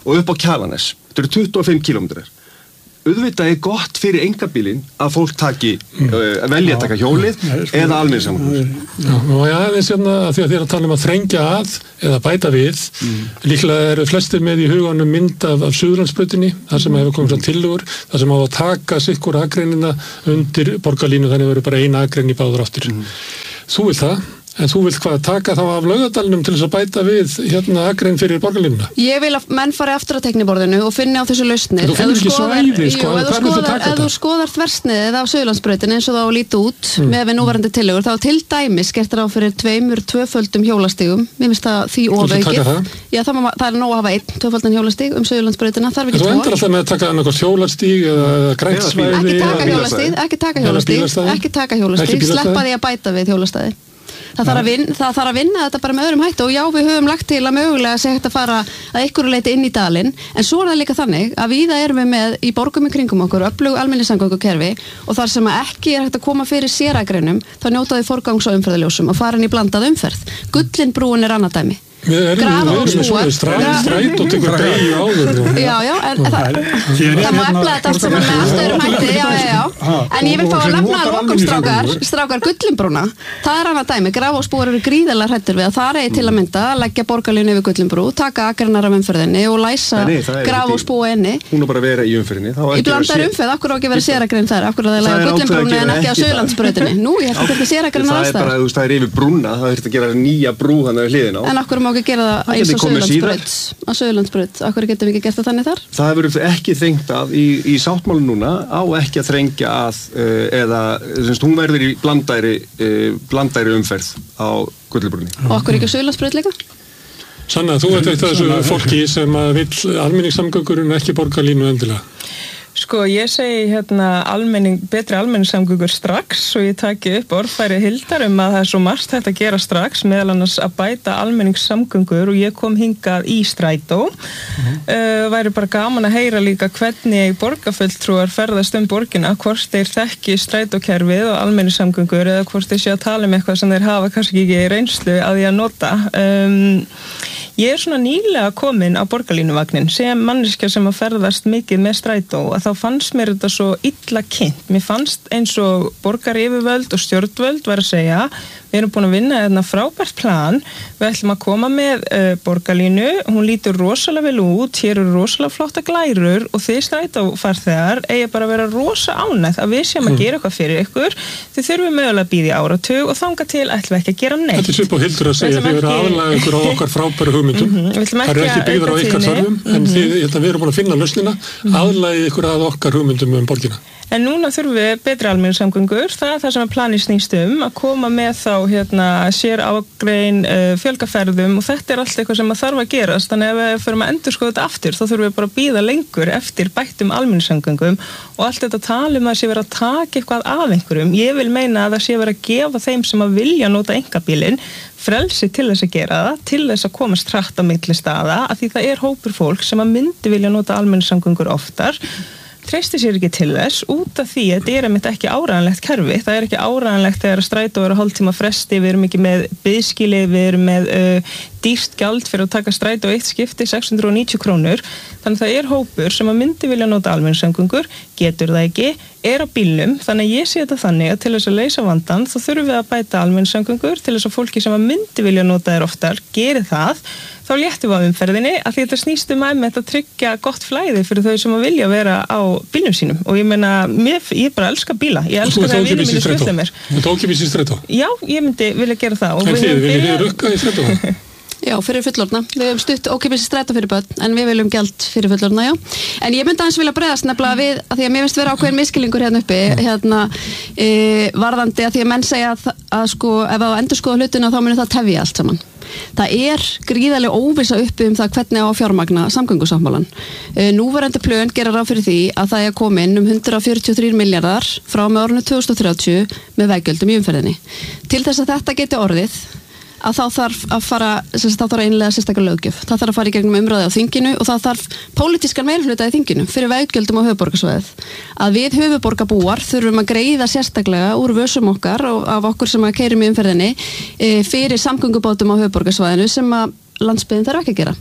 og upp á Kjalarnes. Þetta eru tuttugu og fimm kílómetrar. Auðvitað er gott fyrir einkabílinn að fólk taki, mm. uh, velja að taka hjólið ja, eða almenningssamgöngur. Já, og já, þess vegna að því að þér að tala um að þrengja að eða bæta við, mm. líklega eru flestir með í huganum mynd af, af Suðurlandsbrautinni, þar sem hefur komið svona tillögur, þar sem á að taka sikkur akreinina undir borgarlínu, þannig verður bara eina akrein í báður áttir. Mm. Þú vil það? En þú vilt hvað taka þá af Laugardalnum til þess að bæta við hérna akrein fyrir borgarlínuna? Ég vil að menn fari aftur á tekniborðinu og finna á þessu lausnir. Þú finnir ekki svæði, sko, jú, hvað viltu taka þetta? Ef þú skoðar þversniðið af Suðurlandsbrautinni eins og það á líti út mm. með við núverandi tillögur, þá til dæmis gert ráð fyrir tveimur, tvöföldum hjólastigum. Mér finnst það því ofaukið. Já, það, það er nóg að hafa einn tvöföldan hjólastig um Suðurlandsbrautina. Þarf ekki tvo. Þú endur alltaf með að taka annað hjólastig eða grænt svæði. Ekki taka hjólastig, ekki taka hjólastig, sleppa því að bæta við hjólastæði. Það þarf, vinna, það þarf að vinna þetta bara með öðrum hætti og já, við höfum lagt til að mögulega sé hægt að fara að einhverju leiti inn í dalinn, en svo er það líka þannig að víða erum við með í borgum í kringum okkur öflug almenningssamgöngukerfi og þar sem ekki er hægt að koma fyrir séragreinum, þá njótaði forgangs- og umferðarljósum og fara inn í blandað umferð. Gullinbrúin er annað dæmi. Við erum með svona stræt og tekur degi áður. Já, já, en það, það má efla þetta allt saman með allt öðrum hætti, já, já, já. En ég vil fá að nefna að lokum strákar, strákar Gullinbrúna, það er annað dæmi. Grafóksbúar eru gríðarlega hrættir við að það er til að mynda að leggja borgarlínu yfir Gullinbrú, taka akreinar af umferðinni og læsa Grafóksbúa inni. Hún er bara að vera í umferðinni. Í blandar umferð, akkur á ekki vera sérakrein þar, akkur að það lega Gullinbrúni en ekki á Suðurlandsbrautinni. Nú, ég held að þetta sérakreinar aðstæður. Það er yfir brúna, það þurft að gera nýja brú þannig við hliðina á. En akkur má ekki gera það eins og Suðurlandsbraut, á Suðurlandsbraut. Akkur getum við ekki gert það þannig þar? Það hefur ekki þrengt að í, í sáttmálum núna á ekki að þrengja að uh, eða semst, hún verður í blandæri, uh, blandæri umferð á Gullinbrúnni. Og akkur ekki á Suðurlandsbraut líka? Sanna, þú ert eitt af þessu fólki sem vill almenningssamgöngur en ekki borgarlínu endilega. Sko, ég segi hérna almenning, betri almenningssamgöngur strax og ég taki upp orðfæri Hildar um að það er svo margt hægt að gera strax, meðal annars að bæta almenningssamgöngur og ég kom hingað í strætó. Mm-hmm. Uh, væri bara gaman að heyra líka hvernig borgarfulltrúar ferðast um borgina, hvort þeir þekki strætókerfið og almenningssamgöngur eða hvort þeir sé að tala um eitthvað sem þeir hafa kannski ekki reynslu að því að nota. Um, ég er svona nýlega komin á borgarlínuvagnin sem manneskja sem að ferðast mikið með strætó og þá fannst mér þetta svo illa kynnt. Mér fannst eins og borgaryfirvöld og stjórnvöld var að segja, við erum búin að vinna þarna frábært plan, við ætlum að koma með uh, borgarlínu, hún lítur rosalega vel út, hér eru rosalega flotta glærur og þið strætófarþegar eigi bara að vera rosa ánægð að við séum að gera eitthvað fyrir ykkur, þið þurfum mögulega að bíða í áratug og þanga til ætlum við ekki að gera neitt. Þetta er svipa og Hildur að segja, þið verður aðalega ykkur á okkar frábæru hugmyndum, mm-hmm. það eru ekki byggðar á ykkar þörfum, mm-hmm. en þið, ég held að við erum búin að finna lausnina, mm-hmm. aðalagi ykkur að okkar hugmyndum um borgina. En núna þurfum við betri almenningssamgöngur, það er það sem að planið snýst um, að koma með þá hérna, sér ágrein, uh, fjölgaferðum og þetta er allt eitthvað sem að þarf að gerast, þannig að ef við förum að endurskoða þetta aftur, þá þurfum við bara að bíða lengur eftir bættum almenningssamgöngum og allt þetta talum að sé vera að taka eitthvað af einhverjum. Ég vil meina að það sé vera að gefa þeim sem að vilja nota einkabílinn frelsi til þess að gera það, til þess að komast hratt á milli staða, af því það er hópur fólk sem að myndi vilja nota almenningssamgöngur oftar, treysti sér ekki til þess út af því að þetta er einmitt ekki áræðanlegt kerfi. Það er ekki áræðanlegt þegar strætó er að hálftíma fresti, við erum ekki með biðskili, við erum með uh, dýrt gjald fyrir að taka strætó eitt skipti, sex hundruð og níutíu krónur. Þannig það er hópur sem að myndi vilja nota almenningssamgöngur, getur það ekki, er á bílnum, þannig að ég sé þetta þannig að til þess að leysa vandan þá þurfum við að bæta almenningssamgöngur til þess að fólki sem að myndi vilja nota þær oftar geri það, þá léttum við á umferðinni að því þetta snýst um að tryggja gott flæði fyrir þau sem að vilja vera á bílnum sínum og ég meina, mér, ég bara elska bíla, ég elska það að vinna mínu skutla mér. Þú tók ekki í strætó? Já, ég myndi vilja gera það. En þið, viljið þið rukka í strætó? Já, fyrir fullorðna. Við höfum stutt ókeypis strætó fyrir börn, en við viljum gjald fyrir fullorðna, já. En ég myndi aðeins vilja bregðast nefnilega við, að því að mér finnst vera ákveðin miskilningur hérna uppi, hérna, e, varðandi að því að menn segja að, að sko, ef það endur skoða hlutina þá munir það tefja allt saman. Það er gríðarlega óvissa uppi um það hvernig á að fjármagna samgöngusáttmálann. E, núverandi plön gera ráð fyrir því að það er komin um hundrað fjörutíu og þrír milljarðar frá með árinu tvö þúsund og þrjátíu með veggjöldum í umferðinni. Til þess að þetta geti orðið að þá þarf að fara, þá þarf að innlega sérstaklega löggjöf. Það þarf að fara í gegnum umræði á þinginu og það þarf pólitískan meirihluta í þinginu fyrir veggjöldum á höfuðborgarsvæðið. Að við höfuðborgarbúar þurfum að greiða sérstaklega úr vössum okkar og af okkur sem að keyrum í umferðinni fyrir samgöngubótum á höfuðborgarsvæðinu sem að landsbyggðin þarf ekki að gera.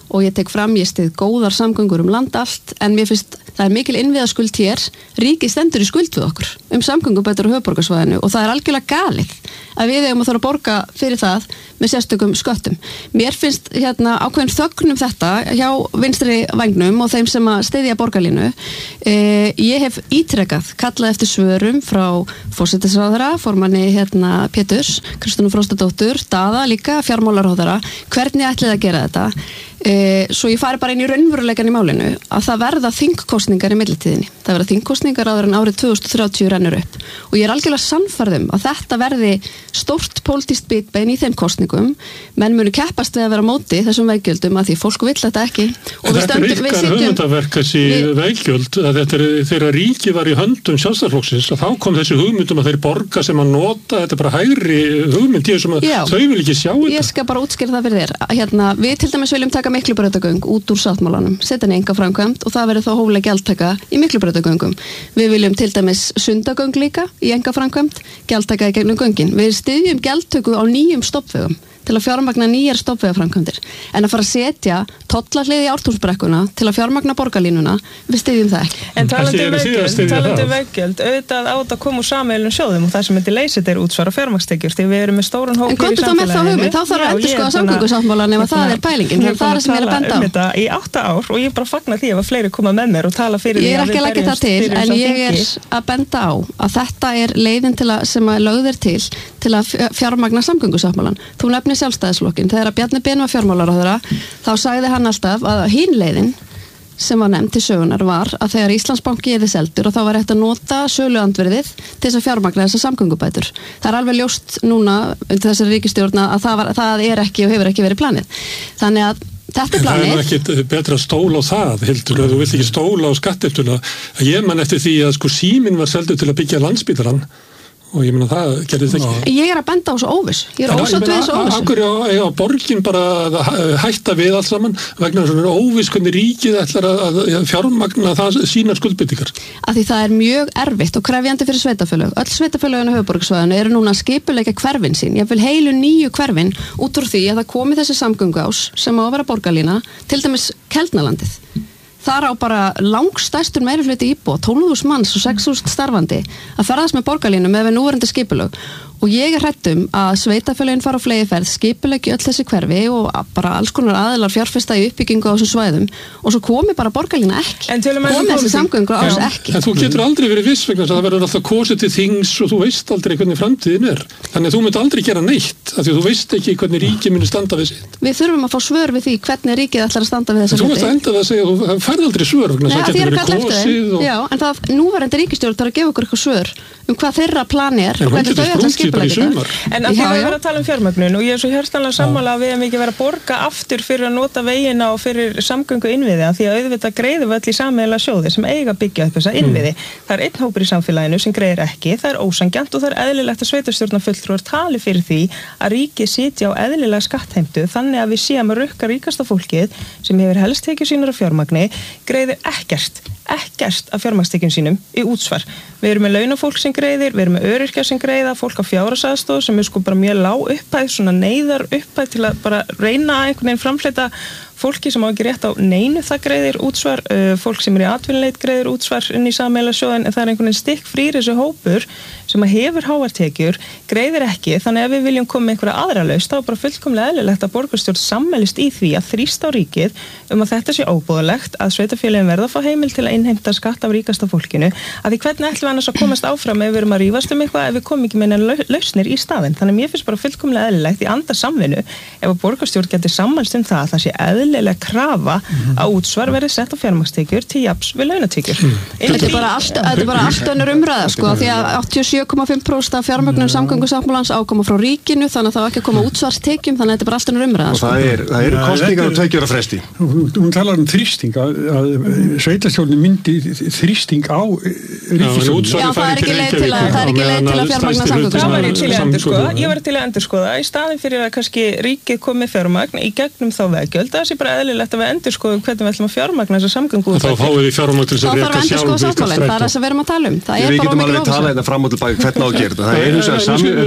og ég tek fram ég stið góðar samgöngur um land allt en mér finnst það er mikil innviðaskuld hér, ríkið stendur í skuld við okkur um samgöngubætur á höfuðborgarsvæðinu og það er algjörlega galið að við eigum að þurfa að borga fyrir það með sérstökum sköttum. Mér finnst hérna ákveðin þögnum þetta hjá vinstri vængnum og þeim sem að styðja borgarlínu. Eh, ég hef ítrekað kallað eftir svörum frá forsætisráðherra, formanni hérna Péturs, Kristrúnu Frostadóttur, Daða líka, fjármálaráðherra, hvernig ætlið að gera þetta? Eh, svo ég fari bara inn í raunveruleikan í málinu að það verða þingkostningar í millitíðinni. Það verða þingkostningar áður en árið tvö þúsund þrjátíu rennur upp og ég er algjörlega sannfærð um að þetta verði stórt pólitískt bitbein í þeim kostningum. Menn munu keppast við að vera á móti þessum veggjöldum að því fólk vill þetta ekki. Og þetta er ykkar hugmyndaverk þessi veggjöld að þetta er þegar ríki var í höndum Sjálfstæðisflokksins að þá kom þessi hugmyndum að þeir borga sem að nota þetta er bara hægri hugmynd ég sem að Já, þau vil ekki sjá þetta. Ég skal bara útskýra það fyrir þér. Hérna, við til dæmis viljum taka Miklubrautagöng út úr sáttmálanum, setja henni enga framkvæmd og það verður þá hóflega gjaldtaka í Miklubrautagöngum. Við viljum til dæmis Sundagöng líka í enga framkvæmd, gjaldtaka í gegnum göngin. Við styðjum gjaldtöku á nýjum stoppvegum til að fjármagna nýjar stoppvegaframkvæmdir en að fara að setja tollahlið í Ártúnsbrekkuna til að fjármagna borgarlínuna við styðjum það ekki. En talandi veggjöld, talandi veggjöld auðvitað á þetta koma úr sameiginlegum sjóðum og það sem myndi leysa þetta er útsvar og fjármagnstekjur því við erum með stóran hóp í samfélaginu. En komdu þá með þá hugmynd, þá þarf að endurskoða samgöngusáttmálann ef það er pælingin, það er það sem ég er að benda á. Um þetta í átta ár og ég bara fagna því að fleiri koma með mér og tala fyrir því að við berjumst fyrir þessa þingi. Ég er ekki að leggja það til, en ég er að benda á að þetta er leiðin til að sem að lögð er til til að fjármagna samgöngusáttmálann. Þú nefnir Sjálfstæðisflokkinn. Þegar að Bjarni Ben var fjármálaráðherra, þá sagði hann alltaf að hin leiðin sem var nefnd til sögunar var að þegar Íslandsbanki yrði seldur og þá var hægt að nota söluandvirðið til þess að fjármagna þessar samgöngubætur. Það er alveg ljóst núna undir þessari ríkisstjórn að það, var, það er ekki og hefur ekki verið planið. Þannig að þetta er planið. Það er ekki betra stól á það, Hildur, að þú vilt ekki stóla á skattheimtuna. Ég man eftir því að sko síminn var seldur til að byggja Landspítalann og ég meina það gerði þetta ekki. Ég er að benda á þessu óviss. Ég er ósátt við þessu óviss. Akkur er á borgin bara að hætta við allt saman vegna svona óviss hvernig ríkið ætlar að fjármagna það sínar skuldbindingar. Af því það er mjög erfitt og krefjandi fyrir sveitafélög. Öll sveitafélögin á höfuðborgarsvæðinu eru núna að skipuleggja hverfin sín. Ég vil heilu nýju hverfin út úr því að það komi þessi samgönguás sem á að vera borgarlína, til dæmis Keldnalandið. Þar á bara langstærstur meirihluti íbúa, tólf þúsund manns og sex þúsund starfandi að ferðast með borgarlínu með við núverandi skipulög. Og ég er hrædd um að sveitafélögin fara á fleygiferð, skipuleggi öll þessi hverfi og bara alls konar aðilar fjárfesta í uppbyggingu á þessum svæðum og svo komi bara borgarlína ekki. Komi þessi samgöngu ás ekki. En þú getur aldrei verið viss vegna að það verður alltaf kosið til þings og þú veist aldrei hvernig framtíðin er. Þannig að þú mynd aldrei gera neitt af því að þú veist ekki hvernig ríkið muni standa við sitt. Við þurfum að fá svör við því hvernig ríkið ætlar að standa við þessa hluti. Þú veist að enda það að segja að þú færð aldrei svör vegna það getur verið kosið og... Já, en það núverandi ríkisstjórn þarf að gefa okkur eitthvað svör um hvað þeirra plan er og hvernig þau ætla að skipuleggja það. En að því að við verðum að tala um fjármögnun og ég er svo hjartanlega sammála að við hefum ekki verið að borga aftur fyrir að nota vegina og fyrir samgöngu innviði að því að auðvitað greiðum við öll í sameiginlega sjóði sem eiga að byggja upp þessa innviði. Mm. Það er einn hópur í samfélaginu sem greiðir ekki, það er ósanngjarnt og það er eðlilegt að sveitarstjórnarfulltrúar tali fyrir því að ríkið sitja á eðlilega skattheimtu þannig að við séum að rukka ríkasta fólkið sem hefur helst tekið sínar af fjármagni greiðir ekkert ekkert af fjármagnstekjum sínum í útsvar. Við erum með launafólk sem greiðir, við erum með öryrkja sem greiða, fólk á fjárhagsaðstoð sem er sko bara mjög lág upphæð, svona neyðar upphæð til að bara reyna að einhvern veginn framfleyta fólki sem á ekki rétt á neinu það greiðir útsvar, uh, fólk sem er í atvinnuleit greiðir útsvar inn í sameiginlega sjóðin en það er einhvern veginn stikk frýr þessu hópur sem að hefur háartekjur, greiðir ekki þannig að við viljum koma með einhverja aðra lausn þá er bara fullkomlega eðlilegt að borgarstjórn sammælist í því að þrýsta á ríkið um að þetta sé óboðlegt að sveitarfélögin verða að fá heimil til að innheimta skatt af ríkasta fólkinu að því hvernig ætlum við annars að komast áfram ef við erum að rífast um eitthvað ef við komum ekki með neina lausnir í staðinn þannig að mér finnst bara fullkomlega eðlilegt í anda samvinnu ef að borgarstjórn getur sammælst um það að það sé eðlilega krafa mm-hmm. að útsvar verði sett á fjármagnstekjur til jafns við launatekjur. Mm. Þetta er bara allt, þetta er bara allt önnur umræða sko því að áttatíu og sjö komma fimm prósent af fjármögnun samgöngusáttmálans ákoma frá ríkinu þannig að það á ekki að koma útsvarstekjum þannig að þetta er bara allt önnur umræða. Og sko. það er, það eru kosningar og tveggja ára fresti. Hún talar um þrýsting að, að sveitarstjórnin myndi þrýsting á ríkisstjórn. Já, það er ekki leið til að það er ekki leið til að fjármagna samgöngusáttmálann. Það væri til að endurskoða. Ég væri til að endurskoða í staðinn fyrir að kannski ríkið komi fjármagn í gegnum þá veggjöld. Það sé bara eðlilegt að við endurskoðum hvernig við ætlum að fjármagna þessa samgöngu. Þá fáum við fjármagn til þess að reka sjálf það er það sem við erum að tala um. Það er bara mikið tala þetta fram og tilbaka hvernig á að gera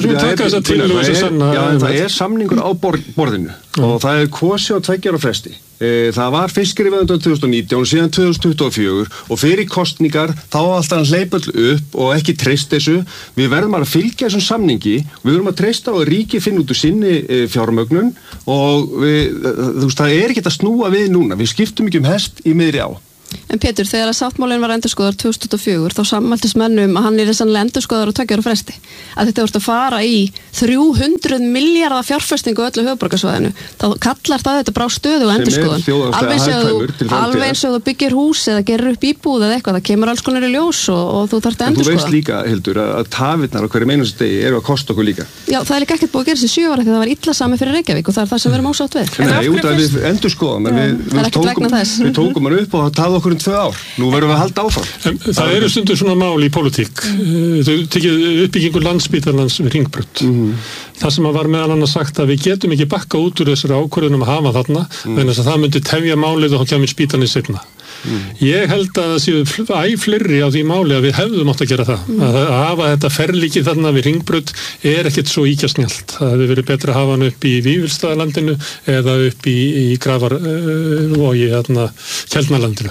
þetta. Það er samningur á borðinu og það er kosi á tveggja ára fresti Það var fyrst skrifað undan tvö þúsund og nítján og síðan tvö þúsund tuttugu og fjögur og fyrir kostningar þá alltaf hann hleypa öll upp og ekki treyst þessu. Við verðum að fylgja þessum samningi, við verðum að treysta á að ríki finna út úr sinni fjármögnun og við, þú veist, það er ekki að snúa við núna, við skiptum ekki um hest í miðri á. En Pétur, þegar að sáttmálinn var endurskoðar tvö þúsund tuttugu og fjögur þá sammæltist mennum að hann er sannlega endurskoðar og tveggja ára fresti. Að þetta voru að fara í þrjú hundruð milljarða fjárfestingu öllu höfuðborgarsvæðinu. Þá kallar það þetta brá stöðu og endurskoðun. Alveg eins og þú byggir hús eða gerir upp íbúð eða eitthvað, það kemur alls konar í ljós og, og þú þarft að endurskoða. Þú veist líka, Hildur, að tafirnar á hverju meinustu degi eru að kosta okkur líka. Já, það er líka ekkert búið að gera þessi sjö ára því það var illa sami fyrir Reykjavík og það er það sem við erum ásátt við. Nei, út af við endurskoðum, en við, við tókum, við tókum hann upp og það taði okkur um tvö ár. Nú verðum við að halda áfram. En, það eru stundur svona mál í pólitík. Þau tekið uppbyggingu Landspítalans við Hringbraut. Mm. Það sem var meðal annars sagt að við getum ekki bakka út úr þessari ákvörðunum að hafa þarna, mm. en þess að það myndi tefja málið og þá kemur spítalinn seinna. Mm. Ég held að það séu æ fleiri á því máli að við hefðum átt að gera það. Mm. Að, að hafa þetta ferlíki þarna við Hringbraut er ekkert svo íkjasnjált. Það hefði verið betra að hafa hann upp í Vífilsstaðalandinu eða upp í, í Grafar uh, og í hérna, Keldnalandinu.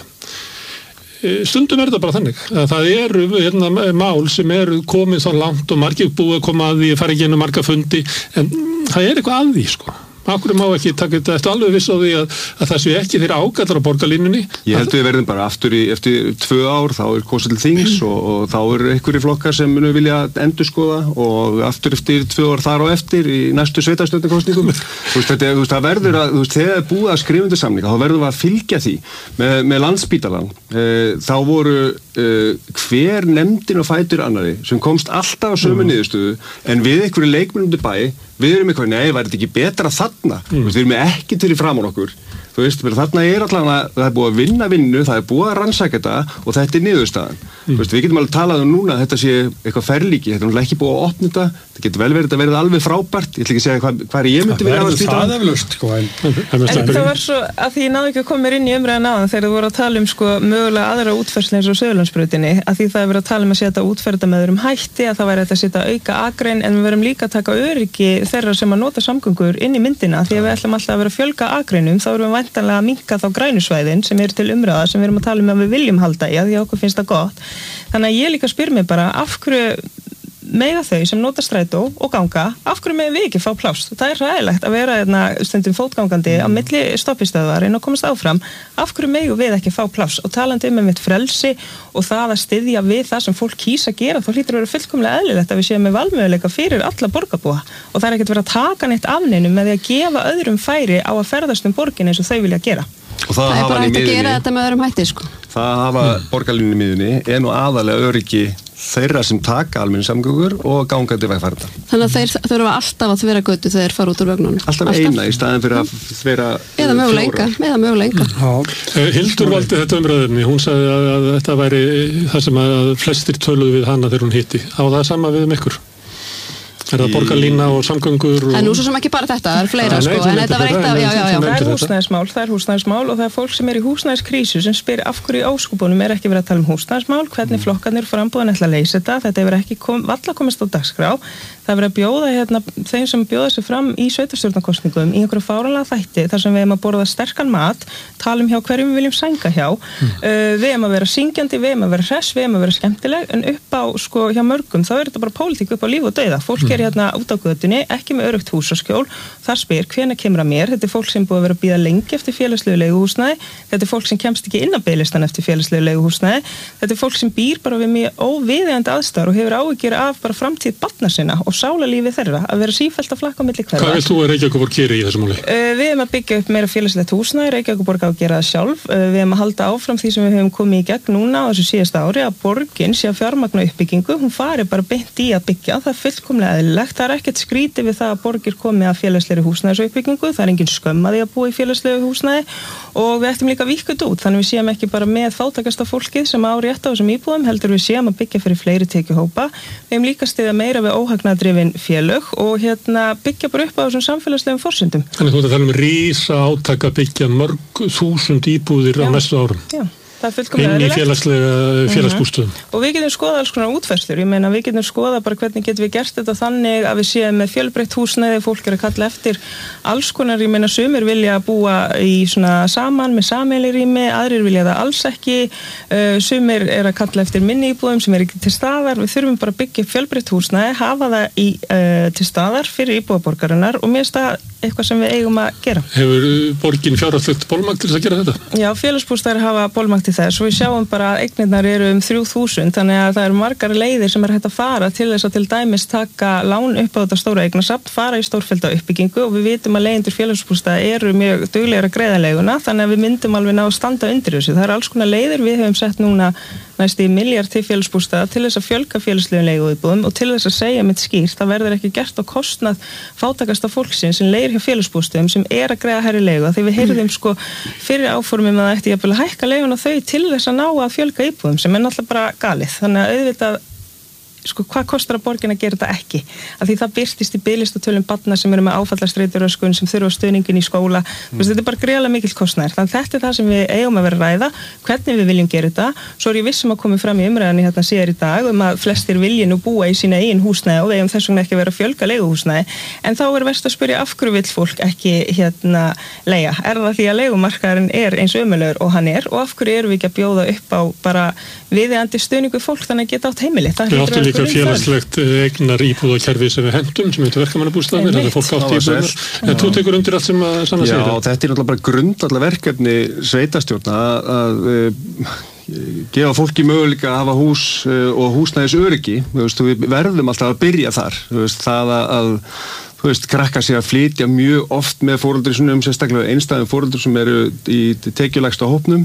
Stundum er þetta bara þannig að það eru hérna, mál sem eru komið þá langt og margir búið að koma að því að fara ekki inn á marga fundi en það er eitthvað að því sko. Akkur má ekki taka þetta eftir alveg viss á því að, að það séu ekki þeirra ágallar á borgarlínunni. Ég held við verðum bara aftur í, eftir tvö ár, þá er kosið til þings og, og þá eru einhverjir flokkar sem munu vilja endurskoða og aftur eftir tvö ár þar á eftir í næstu sveitarstjórnarkosningum. Þú veist, þetta, þú veist, það verður að, þú veist, þegar er búið að skrifa undir samninga, þá verður við að fylgja því með, með Landspítalann. E, þá voru e, hver nefndin og fætur annari sem komst alltaf á sömu niðurstöðu en við einhverju leikmennum til bæ við erum eitthvað, nei, væri þetta ekki betra þarna mm. við erum ekki til í framan okkur þú veist, þarna er allavega það er búið að vinna vinnu, það er búið að rannsaka þetta og þetta er niðurstaðan mm. veist, við getum alveg talað um núna að þetta sé eitthvað ferlíki þetta er náttúrulega ekki búið að opna þetta þetta getur vel verið að verið alveg frábært ég ætla ekki að segja hvað, hvað er ég myndi verið að spýta það eflaust sko en, en það var svo að því ég náðu ekki að koma mér inn í umræðan áðan þegar þú voru að tala um sko mögulega aðra útfærslu eins og Suðurlandsbrautinni að því það er verið að tala um að setja útferða með öðrum hætti að það væri að setja auka akrein en við verum líka að taka öryggi þeirra sem að nota samgöngur inn í myndina því að við ætlum alltaf að vera að fjölga akreinum þá erum við væntanlega að minnka þá grænusvæðin sem eru til umræða sem við erum að tala um að við viljum halda í að því að okkur finnst það gott þannig að ég líka spyr mig bara af hverju mega þau sem nota strætó og ganga af hverju mega við ekki fá pláss það er ræðilegt að vera hérna, stundum fótgangandi á milli stoppistöðvar en að komast áfram af hverju mega við ekki fá pláss og talandi um með frelsi og það að styðja við það sem fólk kýs að gera þá hlýtur að vera fullkomlega eðlilegt að við séum með valmöguleika fyrir alla borgarbúa og það er ekkert verið að taka neitt af neinum með því að gefa öðrum færi á að ferðast um borgin eins og þau vilja gera og það, það er bara hægt að gera þetta með öðrum hætti sko. Það hafa mm. borgarlínunni miðunni er nú aðalega öryggi þeirra sem taka almenningssamgöngur og gangandi vegfarenda. Þannig að þeir þurfa alltaf að þvera götu þegar þeir fara út úr vögnunum. Alltaf, alltaf eina í staðin fyrir að þvera eða möguleika, eða möguleika. Hildur valdi þetta umræðinni, hún sagði að, að þetta væri það sem að flestir töluðu við hana þegar hún hitti. Á það sama við um ykkur? Er það borgarlína og samgöngur og... Það er nú svo sem ekki bara þetta, það er fleira sko, en þetta var eitt af, já, já, já. Það er húsnæðismál, það er húsnæðismál og það er fólk sem er í húsnæðiskrísu sem spyr af hverju í óskupunum er ekki verið að tala um húsnæðismál, hvernig flokkarnir frambúðan ætla að leysa þetta, þetta hefur ekki kom, valla komist á dagskrá, það er verið að bjóða hérna, þeim sem bjóða sig fram í sveitarstjórnarkosningum í einhverju fáránlega þætti þar sem við erum að borða sterkan mat, talum hjá hverjum við viljum sænga hjá, mm. uh, við erum að vera syngjandi, við erum að vera hress, við erum að vera skemmtileg, en upp á sko hjá mörgum þá er þetta bara pólitík upp á líf og dauða, fólk mm. er hérna út á götunni, ekki með öruggt hús og skjól, þar spyr hvenær kemur að mér, þetta er fólk sem búið að vera að bíða lengi eftir félagslegu leiguhúsnæði, þetta er fólk sem kemst ekki inn á biðlistan eftir félagslegu leiguhúsnæði, þetta er fólk sem býr bara við mjög óviðeigandi aðstæður og hefur áhyggjur af bara framtíð barna sinna og sálarlífi þeirra að vera sífellt að flakka á milli hverfa. Hvað vilt þú að Reykjavíkurborg geri í þessum máli? Uh, við erum að byggja upp meira félagslegt húsnæði, Reykjavíkurborg á að gera það sjálf, uh, við erum að halda áfram því sem við höfum komið í gegn núna á þessu síðasta ári að borgin sé að fjármagna uppbyggingu, hún fari bara beint í að byggja, það er fullkomlega eðlilegt, það er ekkert skrítið við það að borgir komi að félagslegri húsnæðisuppbyggingu, það er engin skömm að því að búa í félagslegu húsnæði og við ættum líka víkkut út, þannig við séum ekki bara með fátækasta fólkið sem á rétt á þessum íbúðum, heldur við séum að byggja fyrir fleiri tekjuhópa, við hefum líka stiðað meira við óhagnaðdrifin félög og hérna byggja bara upp á þessum samfélagslegum forsendum. Þannig þú ert að tala um rísa átaka byggja mörg þúsund íbúðir já, á næstu árum. Já. það er fullkomlega inn í eðlilegt. félagslega félagsbústöðum. Mm-hmm. Og við getum skoðað alls konar útfærslur, ég meina við getum skoðað bara hvernig getum við gert þetta þannig að við séum með fjölbreytt húsnæði, fólk er að kalla eftir alls konar, ég meina sumir vilja búa í svona saman með sameiginleg rými, aðrir vilja það alls ekki, uh, sumir er að kalla eftir minni íbúðum sem er ekki til staðar, við þurfum bara að byggja fjölbreytt húsnæði, hafa það í, uh, til staðar fyrir íbúðaborgarinnar og mér finnst það eitthvað sem við eigum að gera. Hefur borgin fjárhagslegt bolmagn til þess að gera þetta? Já, félagsbústaðir hafa bolmagn til þess og við sjáum bara að eignirnar eru um þrjú þúsund, þannig að það eru margar leiðir sem er hægt að fara til þess að til dæmis taka lán upp á þetta stóra eignasafn, fara í stórfellda uppbyggingu og við vitum að leigjendur félagsbústaða eru mjög duglegir að greiða leiguna, þannig að við myndum alveg ná að standa undir þessu. Það eru alls konar leiðir, við höfum sett núna næst í miljard til félagsbústaða til þess að fjölga félagslegum leiguíbúðum og til þess að segja mitt skýrt, það verður ekki gert á kostnað fátækasta fólksins sem leigir hjá félagsbústöðum sem er að greiða hærri leigu. Þegar við heyrðum sko fyrir áformum að það ætti jafnvel að hækka leiguna þau til þess að ná að fjölga íbúðum sem er náttúrulega bara galið. Þannig að auðvitað sko, hvað kostar að borgin að gera þetta ekki? Af því það birtist í biðlistatölum barna sem eru með áfallastreituröskun, sem þurfa stuðningin í skóla. Mm. Þetta er bara greiðlega mikill kostnaður. Þannig þetta er það sem við eigum að vera að ræða, hvernig við viljum gera þetta. Svo er ég vissum að koma fram í umræðinni hérna síðar í dag um að flestir vilji nú búa í sína eigin húsnæði og við eigum þess vegna ekki að vera að fjölga leiguhúsnæði. En þá er verst að spyrja af hverju vill fólk ekki hérna leigja. Er það því að leigumarkaðurinn er eins ömurlegur og hann er og af hverju erum við ekki að bjóða upp á bara viðeigandi stuðningu fólk þannig að geta átt heimili? Líka félagslegt eignar íbúðakerfi sem við hendum, sem heitir verkamannabústaðir, þannig að fólk átti íbúðar. En þú tekur undir allt sem að Sanna segir. Já, þetta er náttúrulega bara grundvallar verkefni sveitarstjórna að, að gefa fólki möguleika að hafa hús og húsnæðis öryggi. Við verðum alltaf að byrja þar. Það að þú veist, krakka sig að flytja mjög oft með foreldri um sérstaklega einstæðum foreldri sem eru í tekjulægsta hópnum.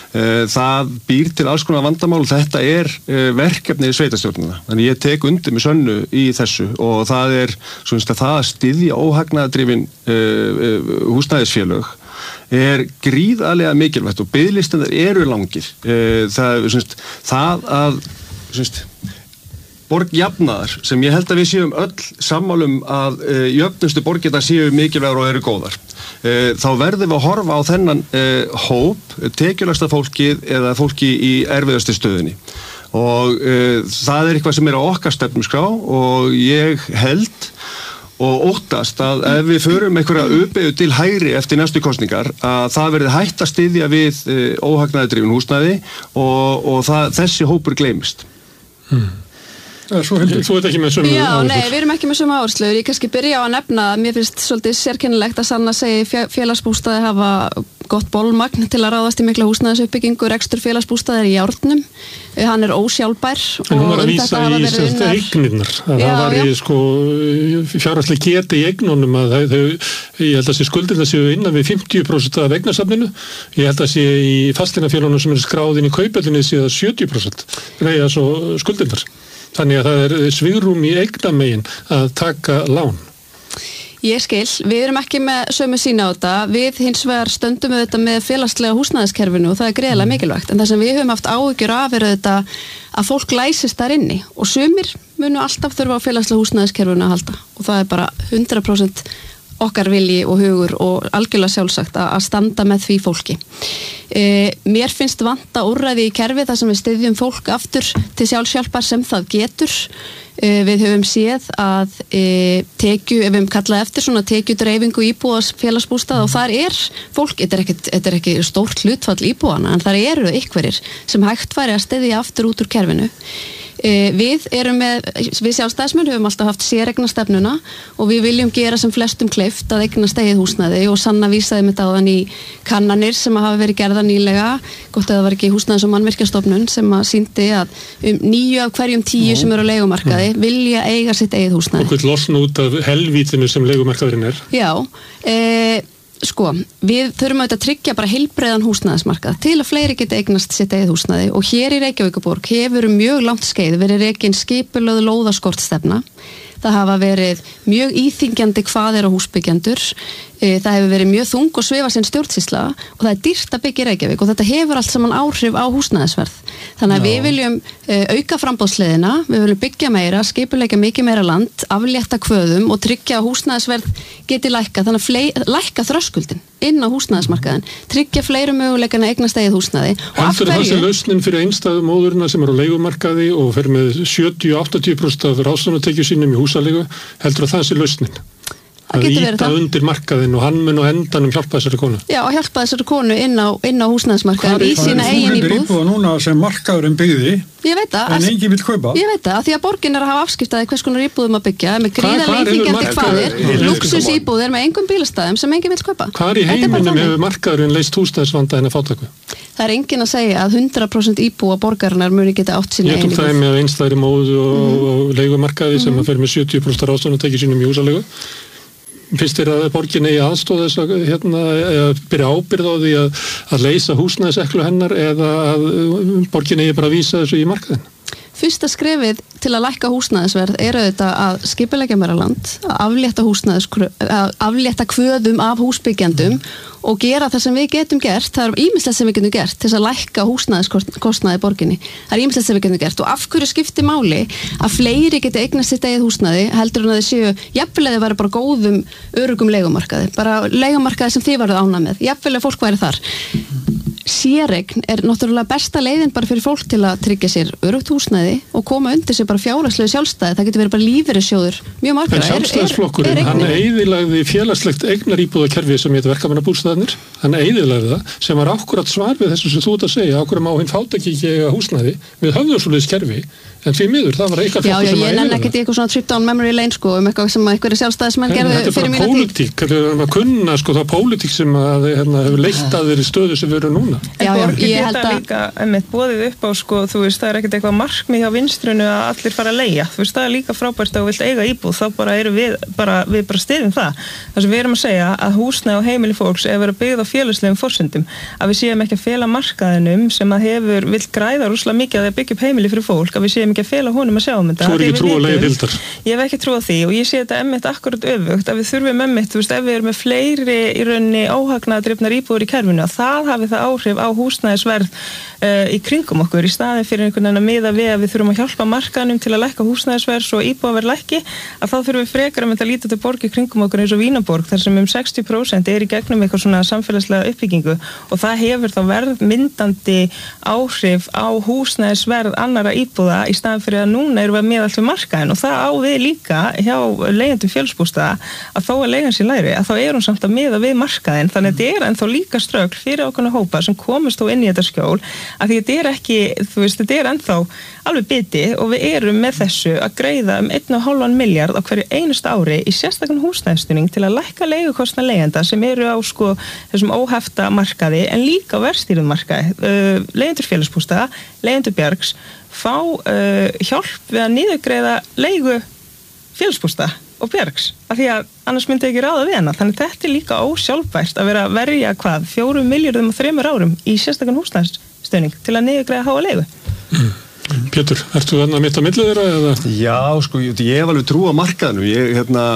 Það býr til alls konar vandamál og þetta er verkefni í sveitarstjórnina. Þannig ég tek undir með Sönnu í þessu og það er svona það að styðja óhagnaðardrifin húsnæðisfélög er gríðarlega mikilvægt og biðlistarnir eru langir. Það, svona, það að svona, borgjafnaðar sem ég held að við séum öll sammálum að e, jöfnustu borgirnar séu mikilvægur og eru góðar. E, þá verðum við að horfa á þennan e, hóp, tekjulægsta fólkið eða fólki í erfiðustu stöðunni. Og e, það er eitthvað sem er á okkar stefnuskrá og ég held og óttast að ef við förum einhverja uppeyju til hægri eftir næstu kosningar að það verði hætt að styðja við e, óhagnaðardrifin húsnæði og, og það, þessi hópur gleymist. Hmm. Svo heldur, þú ert ekki með sömu Já, áherslur. nei, við erum ekki með sömu áherslur. Ég kannski byrja á að nefna að mér finnst svolítið sérkennilegt að Sanna segi félagsbústaði hafa gott bolmagn til að ráðast í mikla húsnæðisuppbyggingu, rekstur félagsbústaðir í járnum. Hann er ósjálfbær. En hún var að vísa í semst eignirnar. Að já, það var í sko fjárhagsleg geti í eignunum að þau, ég held að sé skuldirnar séu innan við fimmtíu prósent af eignasafninu. Ég held að sé í fasteignafélögunum sem er skráðin í kaupellinni séu sjötíu prósent greiða svo skuldirnar. Þannig að það er svigrúm í eignamegin að taka lán. Ég skil, við erum ekki með sömu sína á þetta, við hins vegar stöndum við þetta með félagslega húsnæðiskerfinu og það er greiðlega mikilvægt, en það sem við höfum haft áhyggjur af er þetta að fólk læsist þar inni og sumir munu alltaf þurfa á félagslega húsnæðiskerfinu að halda og það er bara hundrað prósent okkar vilji og hugur og algjörlega sjálfsagt að standa með því fólki. E, mér finnst vanta úrræði í kerfi þar sem við styðjum fólk aftur til sjálfshjálpar sem það getur. E, við höfum séð að e, tekju, ef við höfum kallað eftir svona tekjudreifingu íbúðas félagsbústað og þar er fólk, þetta er ekki, þetta er ekki stórt hlutfall íbúðana en þar eru einhverjir sem hægt væri að styðja aftur út úr kerfinu. Við erum með, við sjálfstæðismenn höfum alltaf haft séreignastefnuna og við viljum gera sem flestum kleift að eignast eigið húsnæði og Sanna vísaði með dáðan í kannanir sem hafa verið gerða nýlega, gott að það var ekki húsnæðis- og mannvirkjastofnun sem að sýndi að um níu af hverjum tíu sem eru á leigumarkaði vilja eiga sitt eigið húsnæði. Og hvort losna út af helvítinu sem leigumarkaðurinn er. Já, e Sko, við þurfum auðvitað að tryggja bara heilbreiðan húsnæðismarkað til að fleiri geta eignast sitt eigið húsnæði og hér í Reykjavíkurborg hefur mjög langt skeið verið rekin skipulögð lóðaskortstefna. Það hafa verið mjög íþyngjandi kvaðir á húsbyggjendur. Það hefur verið mjög þung og sveifasinn stjórnsýsla og það er dýrt að byggja í Reykjavík og þetta hefur allt saman áhrif á húsnæðisverð. Þannig að Já. Við viljum auka framboðsleiðina, við viljum byggja meira, skipuleggja mikið meira land, aflétta kvöðum og tryggja að húsnæðisverð geti lækka, þannig að flei, lækka þröskuldin inn á húsnæðismarkaðin, tryggja fleiri möguleikana eignast eigið húsnæði. Heldur það sé lausnin fyrir einstæðu móðurina sem eru á leigumarkaði og fer með sjötíu til áttatíu prósent af ráðstöfunartekjum sínum í húsaleigu, heldur það sé lausnin? Að íta undir markaðinn og hann mun og endanum hjálpa þessari konu. Já, og hjálpa þessari konu inn á, inn á húsnæðismarkaðin í sína eigin íbúð. Hvað er íbúða núna sem markaðurinn byggði en enginn vill kaupa? Ég veit það, því að borgin er að hafa afskiptaði hvers konar íbúðum að byggja með gríðarlega íþyngjandi kvaðir, lúxusíbúðir með engum bílastæðum sem enginn vill kaupa. Hvar í heiminum hefur markaðurinn leyst húsnæðisvanda en að fátæku? Það er enginn að segja að hundrað prósent íbúa borgarinnar muni geta átt sína eigin íbúð. Ég tók það með einstæðri móðu og, mm. og leigumarkaði sem að fer með sjötíu prósent ráðstöfunartekjum sínum í húsaleigu. Finnst þér að borgin eigi aðstóð þess að hérna, byrja ábyrgð á því að, að leysa húsnæðiseklu hennar eða að borgin eigi bara að vísa þessu í markaðin? Fyrsta skrefið til að lækka húsnæðisverð er auðvitað að skipuleggja meira land, að aflétta, að aflétta kvöðum af húsbyggjandum og gera það sem við getum gert. Það er ýmislegt sem við getum gert til þess að lækka húsnæðiskostnaði borginni. Það er ýmislegt sem við getum gert og af hverju skiptir máli að fleiri geti eignast sitt eigið húsnæði heldur en að þið séu, jafnvel að þið væri bara góðum, örugum leigumarkaði, bara leigumarkaði sem þið varuð ánað með, jafnvel að fólk væri þar. Séreign er náttúrulega besta leiðin bara fyrir fólk til að tryggja sér örugt húsnæði og koma undir sér bara fjárhagslegu sjálfstæði. Það getur verið bara lífeyrissjóður mjög margra. En sjálfstæðisflokkurinn, hann eyðilagði félagslegt eignaríbúðakerfi sem heitir verkamannabústaðarnir, hann eyðilagði það sem var akkúrat svar við þessu sem þú ert að segja, ákveðum á hinn fátæki ekki eiga húsnæði, við höfðum svoleiðis kerfi, en því miður, það var eitthvað flokkur sem að eyðilaga. Já, já, ég nenni ekkert í eitthvað svona trip down memory lane sko, um eitthvað sem einhverju sjálfstæðismenn gerðu fyrir mína tíð. Þetta er bara pólitík, þetta er að kunna sko það pólitík sem að hérna, hefur leitt að þeirri stöðu sem við erum núna. Já, já, ég held að líka einmitt boðið upp á sko, þú veist, það er ekkert eitthvað markmið hjá vinstrinu að allir fara að leigja. Þú veist, það er líka frábært að þú vilt eiga íbúð, þá bara erum við bara, við bara styðjum það. Það sem við erum að segja að húsnæði og heimili fólks er verið byggð á félagslegum forsendum, að við séum ekki að fela markaðinum sem að hefur vill græða rosalega mikið að byggja upp heimili fyrir fólk, að við séum ekki að fela honum að sjá um þetta. Þú er ekki trú á leigubíldar? Ég hef ekki trú á því og ég sé þetta einmitt akkurat öfugt að við þurfum einmitt, þú veist, ef við erum með fleiri í rauninni óhagnaðardrifnar íbúðir í kerfinu að það hafi það áhrif á húsnæðisverð uh, í kringum okkur í staðin fyrir einhvern veginn að miða við að við þurfum að hjálpa markaðnum til að lækka húsnæðisverð svo íbúðaverð lækki, að þá þurfum við frekar að líta til borg í kringum okkur eins og Vínarborg þar sem um sextíu prósent er í gegnum eitthvað svona samfélagslega uppbyggingu og það hefur þá verðmyndandi áhrif á húsnæðisverð annara íbúða í staðin fyrir að núna erum við að miða allt við markaðin og það á við líka hjá leigjendum fjölsbústaða að þó að leigan sér lægri að þá er hún samt að miða við markaðin þannig að þetta er ennþá líka ströggl fyrir ákveðna hópa sem komast þó inn í þetta skjól að því þetta er ekki, þú veist, þetta er ennþá alveg biti og við erum með þessu að greiða um einn og hálfan milljarð á hverju einasta ári í sérstakann húsnæðisstuðning til að lækka leigukostnað leigjenda sem eru á sko þessum óhefta markaði en líka á verðstýrðum markaði uh, leigjendur félagsbústaða, leigjendur bjargs fá uh, hjálp við að niðurgreiða leigu félagsbústaða og bjargs, af því að annars myndi ekki ráða við hana, þannig þetta er líka ósjálfbært að vera að verja hvað, fjórum milljörðum og þremur árum í sérstakann húsnæðisstöðning til að niðurgreiða háa leigu. Mm. Pétur, ertu þarna mitt á milli þeirra eða? Já, sko, ég, ég hef alveg trú á markaðinu, ég, hérna,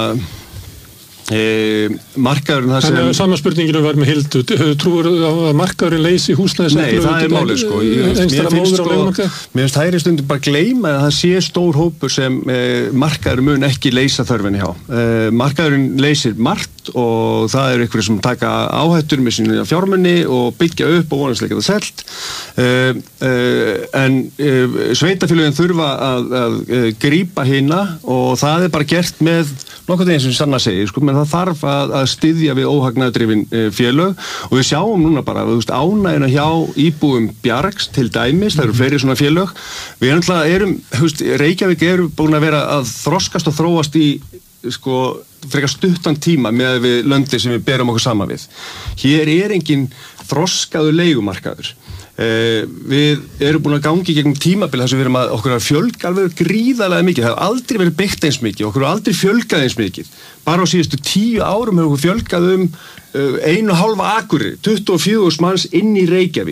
e, markaðurinn það sem... Þannig að sama spurninginu var með Hildu, trúur að markaðurinn leysi húsnæðis? Nei, það er málið, sko. Ég, mér finnst, sko, mér finnst hægri stundum bara gleyma að það sé stór hópur sem e, markaðurinn mun ekki leysa þörfinni hjá. E, markaðurinn leysir margt og það eru einhverjir sem taka áhættur með sína fjármunni og byggja upp og vonanslega geta selt uh, uh, en uh, sveitafélögin þurfa að, að uh, grípa hina og það er bara gert með nokkuð eins sem Sanna segir, sko, menn það þarf að, að styðja við óhagnaðardrifin uh, félög og við sjáum núna bara, þú veist, ánægina hjá íbúum bjargs til dæmis, það eru fleiri svona félög, við erum alltaf, erum, þú veist, Reykjavík eru búin að vera að þroskast og þróast í sko, frekar stuttan tíma með við löndi sem við berum okkur saman við. Hér er engin þroskaður leigumarkaður. Eh, við erum búin að gangi gegnum tímabil þar sem við erum að okkur að fjölga alveg gríðarlega mikið. Það hefur aldrei verið byggt eins mikið, okkur hefur aldrei fjölgað eins mikið. Bara á síðustu tíu árum hefur okkur fjölgað um uh, einu hálfa akuri, tuttugu og fjögur manns inn í Reykjavík.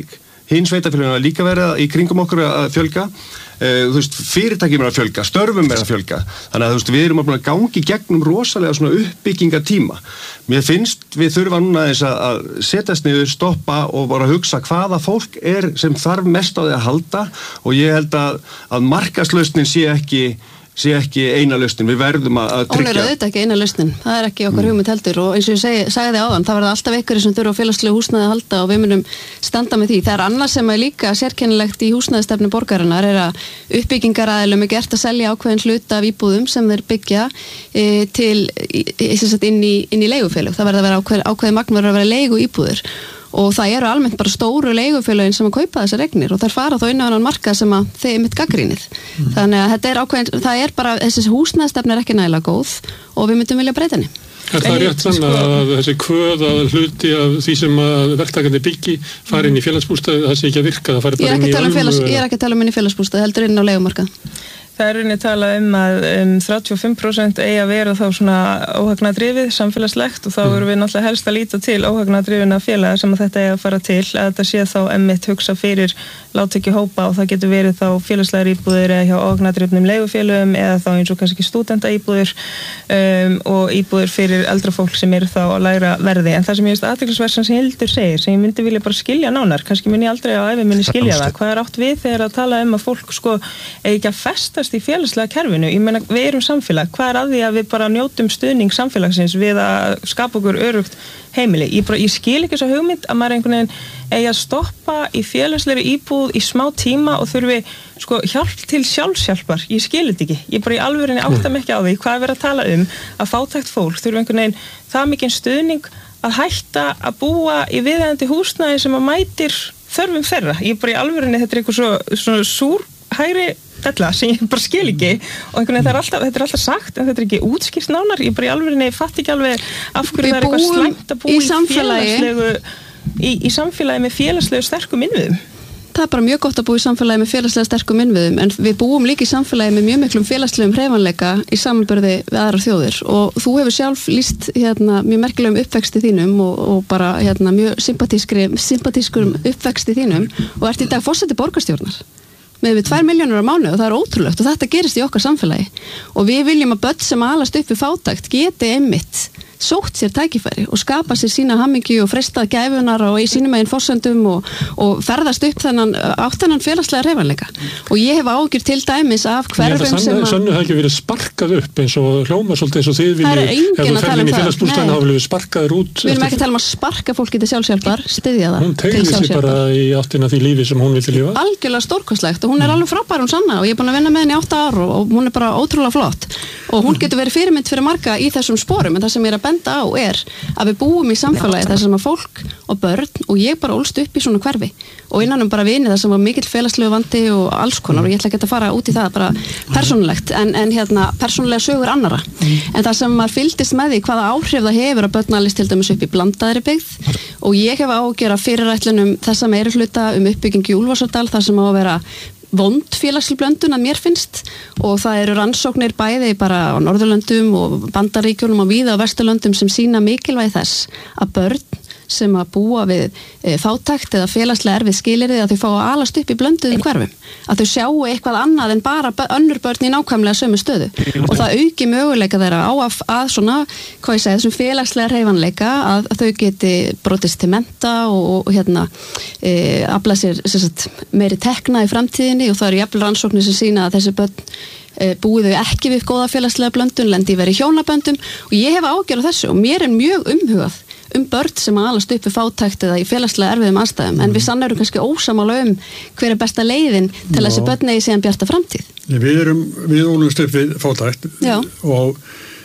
hinn sveitarfélögin hafa líka verið í kringum okkur að fjölga. Uh, þú veist, fyrirtækjum er að fjölga, störfum er að fjölga, þannig að þú veist, við erum að gangi gegnum rosalega svona uppbyggingatíma. Mér finnst við þurfa núna þess að setjast niður, stoppa og bara hugsa hvaða fólk er sem þarf mest á því að halda og ég held að, að markaðslausnin sé ekki sé ekki eina lausnin, við verðum að tryggja. Hún er auðvitað ekki eina lausnin, það er ekki okkar hugmynd heldur og eins og ég segi, sagði áðan, það verða alltaf einhverjir sem þurfa á félagslegu húsnæði að halda og við munum standa með því. Það er annað sem er líka sérkennilegt í húsnæðistefnu borgarinnar er að uppbyggingaraðilum er gert að selja ákveðin hluta af íbúðum sem þeir byggja e, til e, inn í, inn í leigufélög. Það verða að vera ákveð, ákveðin magn verður að vera leigu íbúður. Og það eru almennt bara stóru leigufélögin sem að kaupa þessar eignir og þær fara þá inn á annan markað sem að þeir mitt gaggrínið. Mm. Þannig að þetta er ákveðin, það er bara, þessi húsnæðistefna er ekki nægilega góð og við myndum vilja breyta henni. Er það rétt sann að þessi kvöð að hluti af því sem að verktakandi byggi fari inn í félagsbústaði, það sé ekki að virka, það fari bara inn í ölmu? Félags, ég er ekki að tala um inn í félagsbústaði, heldur inn á leigumarkað. Það er rauninni talað um að um, þrjátíu og fimm prósent eigi að vera þá svona óhagnadrifið, samfélagslegt og þá erum við náttúrulega helst að líta til óhagnadrifina félaga sem að þetta eigi að fara til, að þetta sé þá emmitt hugsa fyrir láttekju hópa og það getur verið þá félagslegar íbúðir eða hjá óhagnadrifnum leigufélögum eða þá eins og kannski stúdenta íbúðir um, og íbúðir fyrir eldra fólk sem eru þá að læra verði. En það sem ég veist athyglisverðan sem Hildur segir, sem ég myndi vilja bara skilja nánar, kannski mun ég aldrei á ævi minni skilja það, hvað er átt við þegar að tala um að fólk sko eigi ekki að festast í félagslega kerfinu. Ég meina, við erum samfélag. Hvað er að því að við bara njótum stuðning samfélagsins við að skapa okkur örugt heimili? Ég, bara, ég skil ekki þessa hugmynd að maður einhvern veginn eigi að stoppa í félagslegri íbúð í smá tíma og þurfi sko hjálp til sjálfshjálpar. Ég skil þetta ekki. Ég bara í alvörinni átta mig ekki á því hvað er verið að tala um að fátækt fólk þurfi einhvern veginn það mikinn stuðning að hætta að búa í viðeigandi húsnæði sem að mætir þörfum þeirra. Ég bara í alvörinni þetta er eitthvað svo, svona súr hægri della sem ég bara skil ekki og einhvern veginn það er alltaf, þetta er alltaf sagt en þetta er ekki útskýrt nánar, ég bara í alvörinni fatt ekki alveg af hverju það er eitthvað slæmt að búa í, í félagslegu í, í samfélagi með félagslegu sterkum innviðum. Það er bara mjög gott að búa í samfélagi með félagslega sterkum innviðum en við búum líka í samfélagi með mjög miklum félagslegum hreyfanleika í samanburði við aðrar þjóðir og þú hefur sjálf lýst hérna, mjög merkilegum uppvexti þínum og, og bara hérna, mjög sympatískur uppvexti þínum og ert í dag forseti borgarstjórnar með við tvær milljónir á mánuði og það er ótrúlegt og þetta gerist í okkar samfélagi og við viljum að börn sem alast upp við fátækt geti einmitt sótt sér tækifæri og skapa sér sína hamingju og freistað gæfunar og í sínum megin forsendum og, og ferðast upp þennan átt þennan félagslega hreyfanleika og ég hef ágjur til dæmis af hverfum sem að Sönnu það ekki verið sparkað upp eins og hljóma svolítið eins og þið viljið ef þú ferðin í félagsbústaðina þá viljum við sparkaður út Við erum ekki að tala um að sparka fólki til sjálfshjálpar styðja það Hún tegir sig bara í áttina því lífi sem hún vildi lifa Algjörlega stórkostlegt og hún er alveg frábær hún Sanna og ég er búin að vinna með henni í átta ár og, og hún er bara ótrúlega flott og hún getur verið fyrirmynd fyrir marga í þessum sporum en það sem ég er að benda á er að við búum í samfélagi þar sem að fólk og börn og ég bara ólst upp í svona hverfi og innan um bara vini það sem var mikill félagslegu vandi og alls konar og ég ætla ekki að fara út í það bara persónulegt en, en hérna persónulega sögur annara en það sem maður fylgdist með því hvaða áhrif það hefur að börn alist til dæmis upp í blandaðri byggð og ég hef ágjör að fyrirætlunum þessa meiri hluta um uppbyggingu í Úlfarsárdal þar sem á að vera vond félagsblöndun að mér finnst og það eru rannsóknir bæði bara á Norðurlöndum og Bandaríkjunum og víða á Vesturlöndum sem sýna mikilvægi þess að börn sem að búa við e, fátækt eða félagslega erfið skilyrði að þau fá að alast upp í blönduðum hverfum að þau sjáu eitthvað annað en bara önnur börn í nákvæmlega sömu stöðu og það auki möguleika þeirra á að, að svona, hvað ég segi, þessum félagslega hreyfanleika að, að þau geti brotist til mennta og, og hérna e, afla sér sagt, meiri tekna í framtíðinni og það eru jafnvel rannsóknir sem sýna að þessi börn e, búið þau ekki við góða félagslega blöndun, lendi í verið hjónaböndum og ég hef ágjörð þessu og mér er mjög umhugað um börn sem að alast upp við fátækt eða í félagslega erfiðum aðstæðum en við sann erum kannski ósamála um hver er besta leiðin til að þessi börn eigi síðan bjarta framtíð. Við erum, við ólumst upp við fátækt Já. Og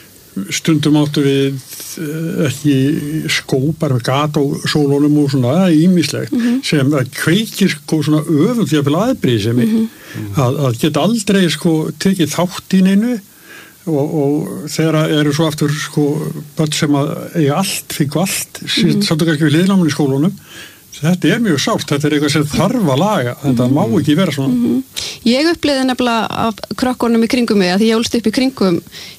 stundum áttu við ekki skó bara með gat og sólónum og svona ímislegt mm-hmm. sem að kveikir sko svona öfugt jafnvel aðbrýðsemi mm-hmm. að, að geta aldrei sko tekið þátt í neinu Og, og þegar eru svo aftur sko börn sem að eiga allt, fengu allt mm-hmm. sáttu kannski við liðnáminn í skólunum þetta er mjög sárt, þetta er eitthvað sem þarf að laga en það mm-hmm. má ekki vera svona mm-hmm. Ég upplýði nefnilega af krökkunum í kringum mig að því ég ólst upp í kringum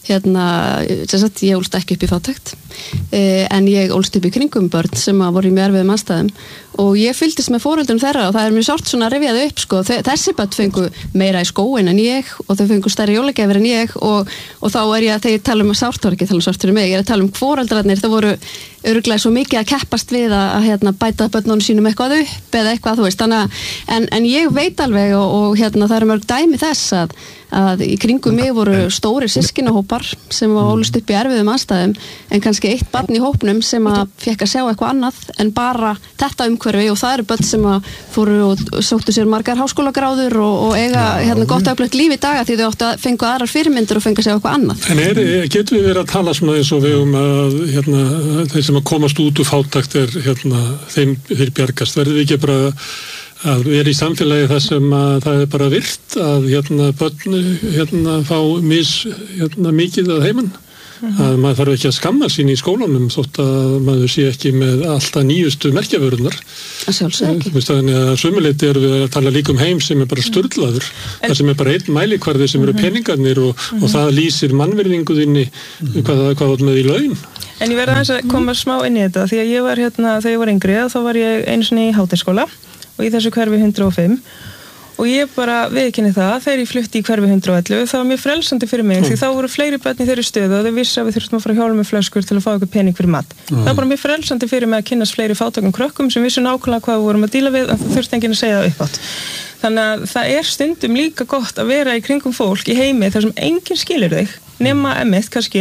hérna, sem sagt, ég ólst ekki upp í fátækt eh, en ég ólst upp í kringum börn sem að voru í mjög erfiðum aðstæðum og ég fylgdist með foreldrum þeirra og það er mjög sárt svona að rifja þau upp sko. Þessi börn fengu meira í skóin en ég og þau fengu stærri jólagjafir en ég og, og þá er ég að þegar ég tala um að sárt var ekki tala um sárt fyrir mig, ég er að tala um foreldrarnir það voru örugglega svo mikið að keppast við að, að hérna, bæta börnunum sínum eitthvað upp eða eitthvað þú veist, þannig að en, en ég veit alveg og, og hérna það eru mörg dæmi þess að, að í kringum mig voru stórir systkinahópar sem var ólust upp í erfiðum aðstæðum en kannski eitt barn í hópnum sem að fekk að sjá eitthvað annað en bara þetta umhverfi og það eru börn sem að fóru og sóttu sér margar háskólagráður og, og eiga hérna, gott öflugt líf í daga því þau áttu að fengu aðrar fyrirmyndir og fengu að sjá eitthvað annað. En er, getur við verið að tala svona eins og við um að hérna, þeir sem að komast út úr fátækt er hérna, þeim þeir bjargast, verður við ekki bara að vera í samfélagi þar sem að það er bara virt að hérna börn hérna fá mis hérna mikið að heiman mm-hmm. að maður þarf ekki að skamma sín í skólanum þótt að maður sé ekki með alltaf nýjustu merkjavörunar að sjálfsög ekki þannig að sömuleyti erum við að tala líka um heim sem er bara sturlaður mm-hmm. það sem er bara einn mælikvarði sem eru mm-hmm. peningarnir og, mm-hmm. og það lýsir mannvirðinguðinni mm-hmm. hvað það er með í laun. En ég verði aðeins að koma smá inn í þetta því að ég var hérna þegar ég var yngri þá var ég einu sinni í Háteigsskóla og í þessu hverfi hundrað og fimm og ég bara viðurkenni það þegar ég flutti í hverfi hundrað og ellefu það var mjög frelsandi fyrir mig mm. því þá voru fleiri börn í þeirri stöðu og þau vissi að við þurftum að fara að hjóla með flöskur til að fá eitthvað pening fyrir mat. Mm. Það var bara mjög frelsandi fyrir mig að kynnast fleiri fátækum krökkum sem vissu nákvæmlega hvað við vorum að díla við en það þurfti enginn að segja það uppátt. Þannig að það er stundum líka gott að vera í kringum fólk í heimi þar sem enginn skilur þig nema emitt kannski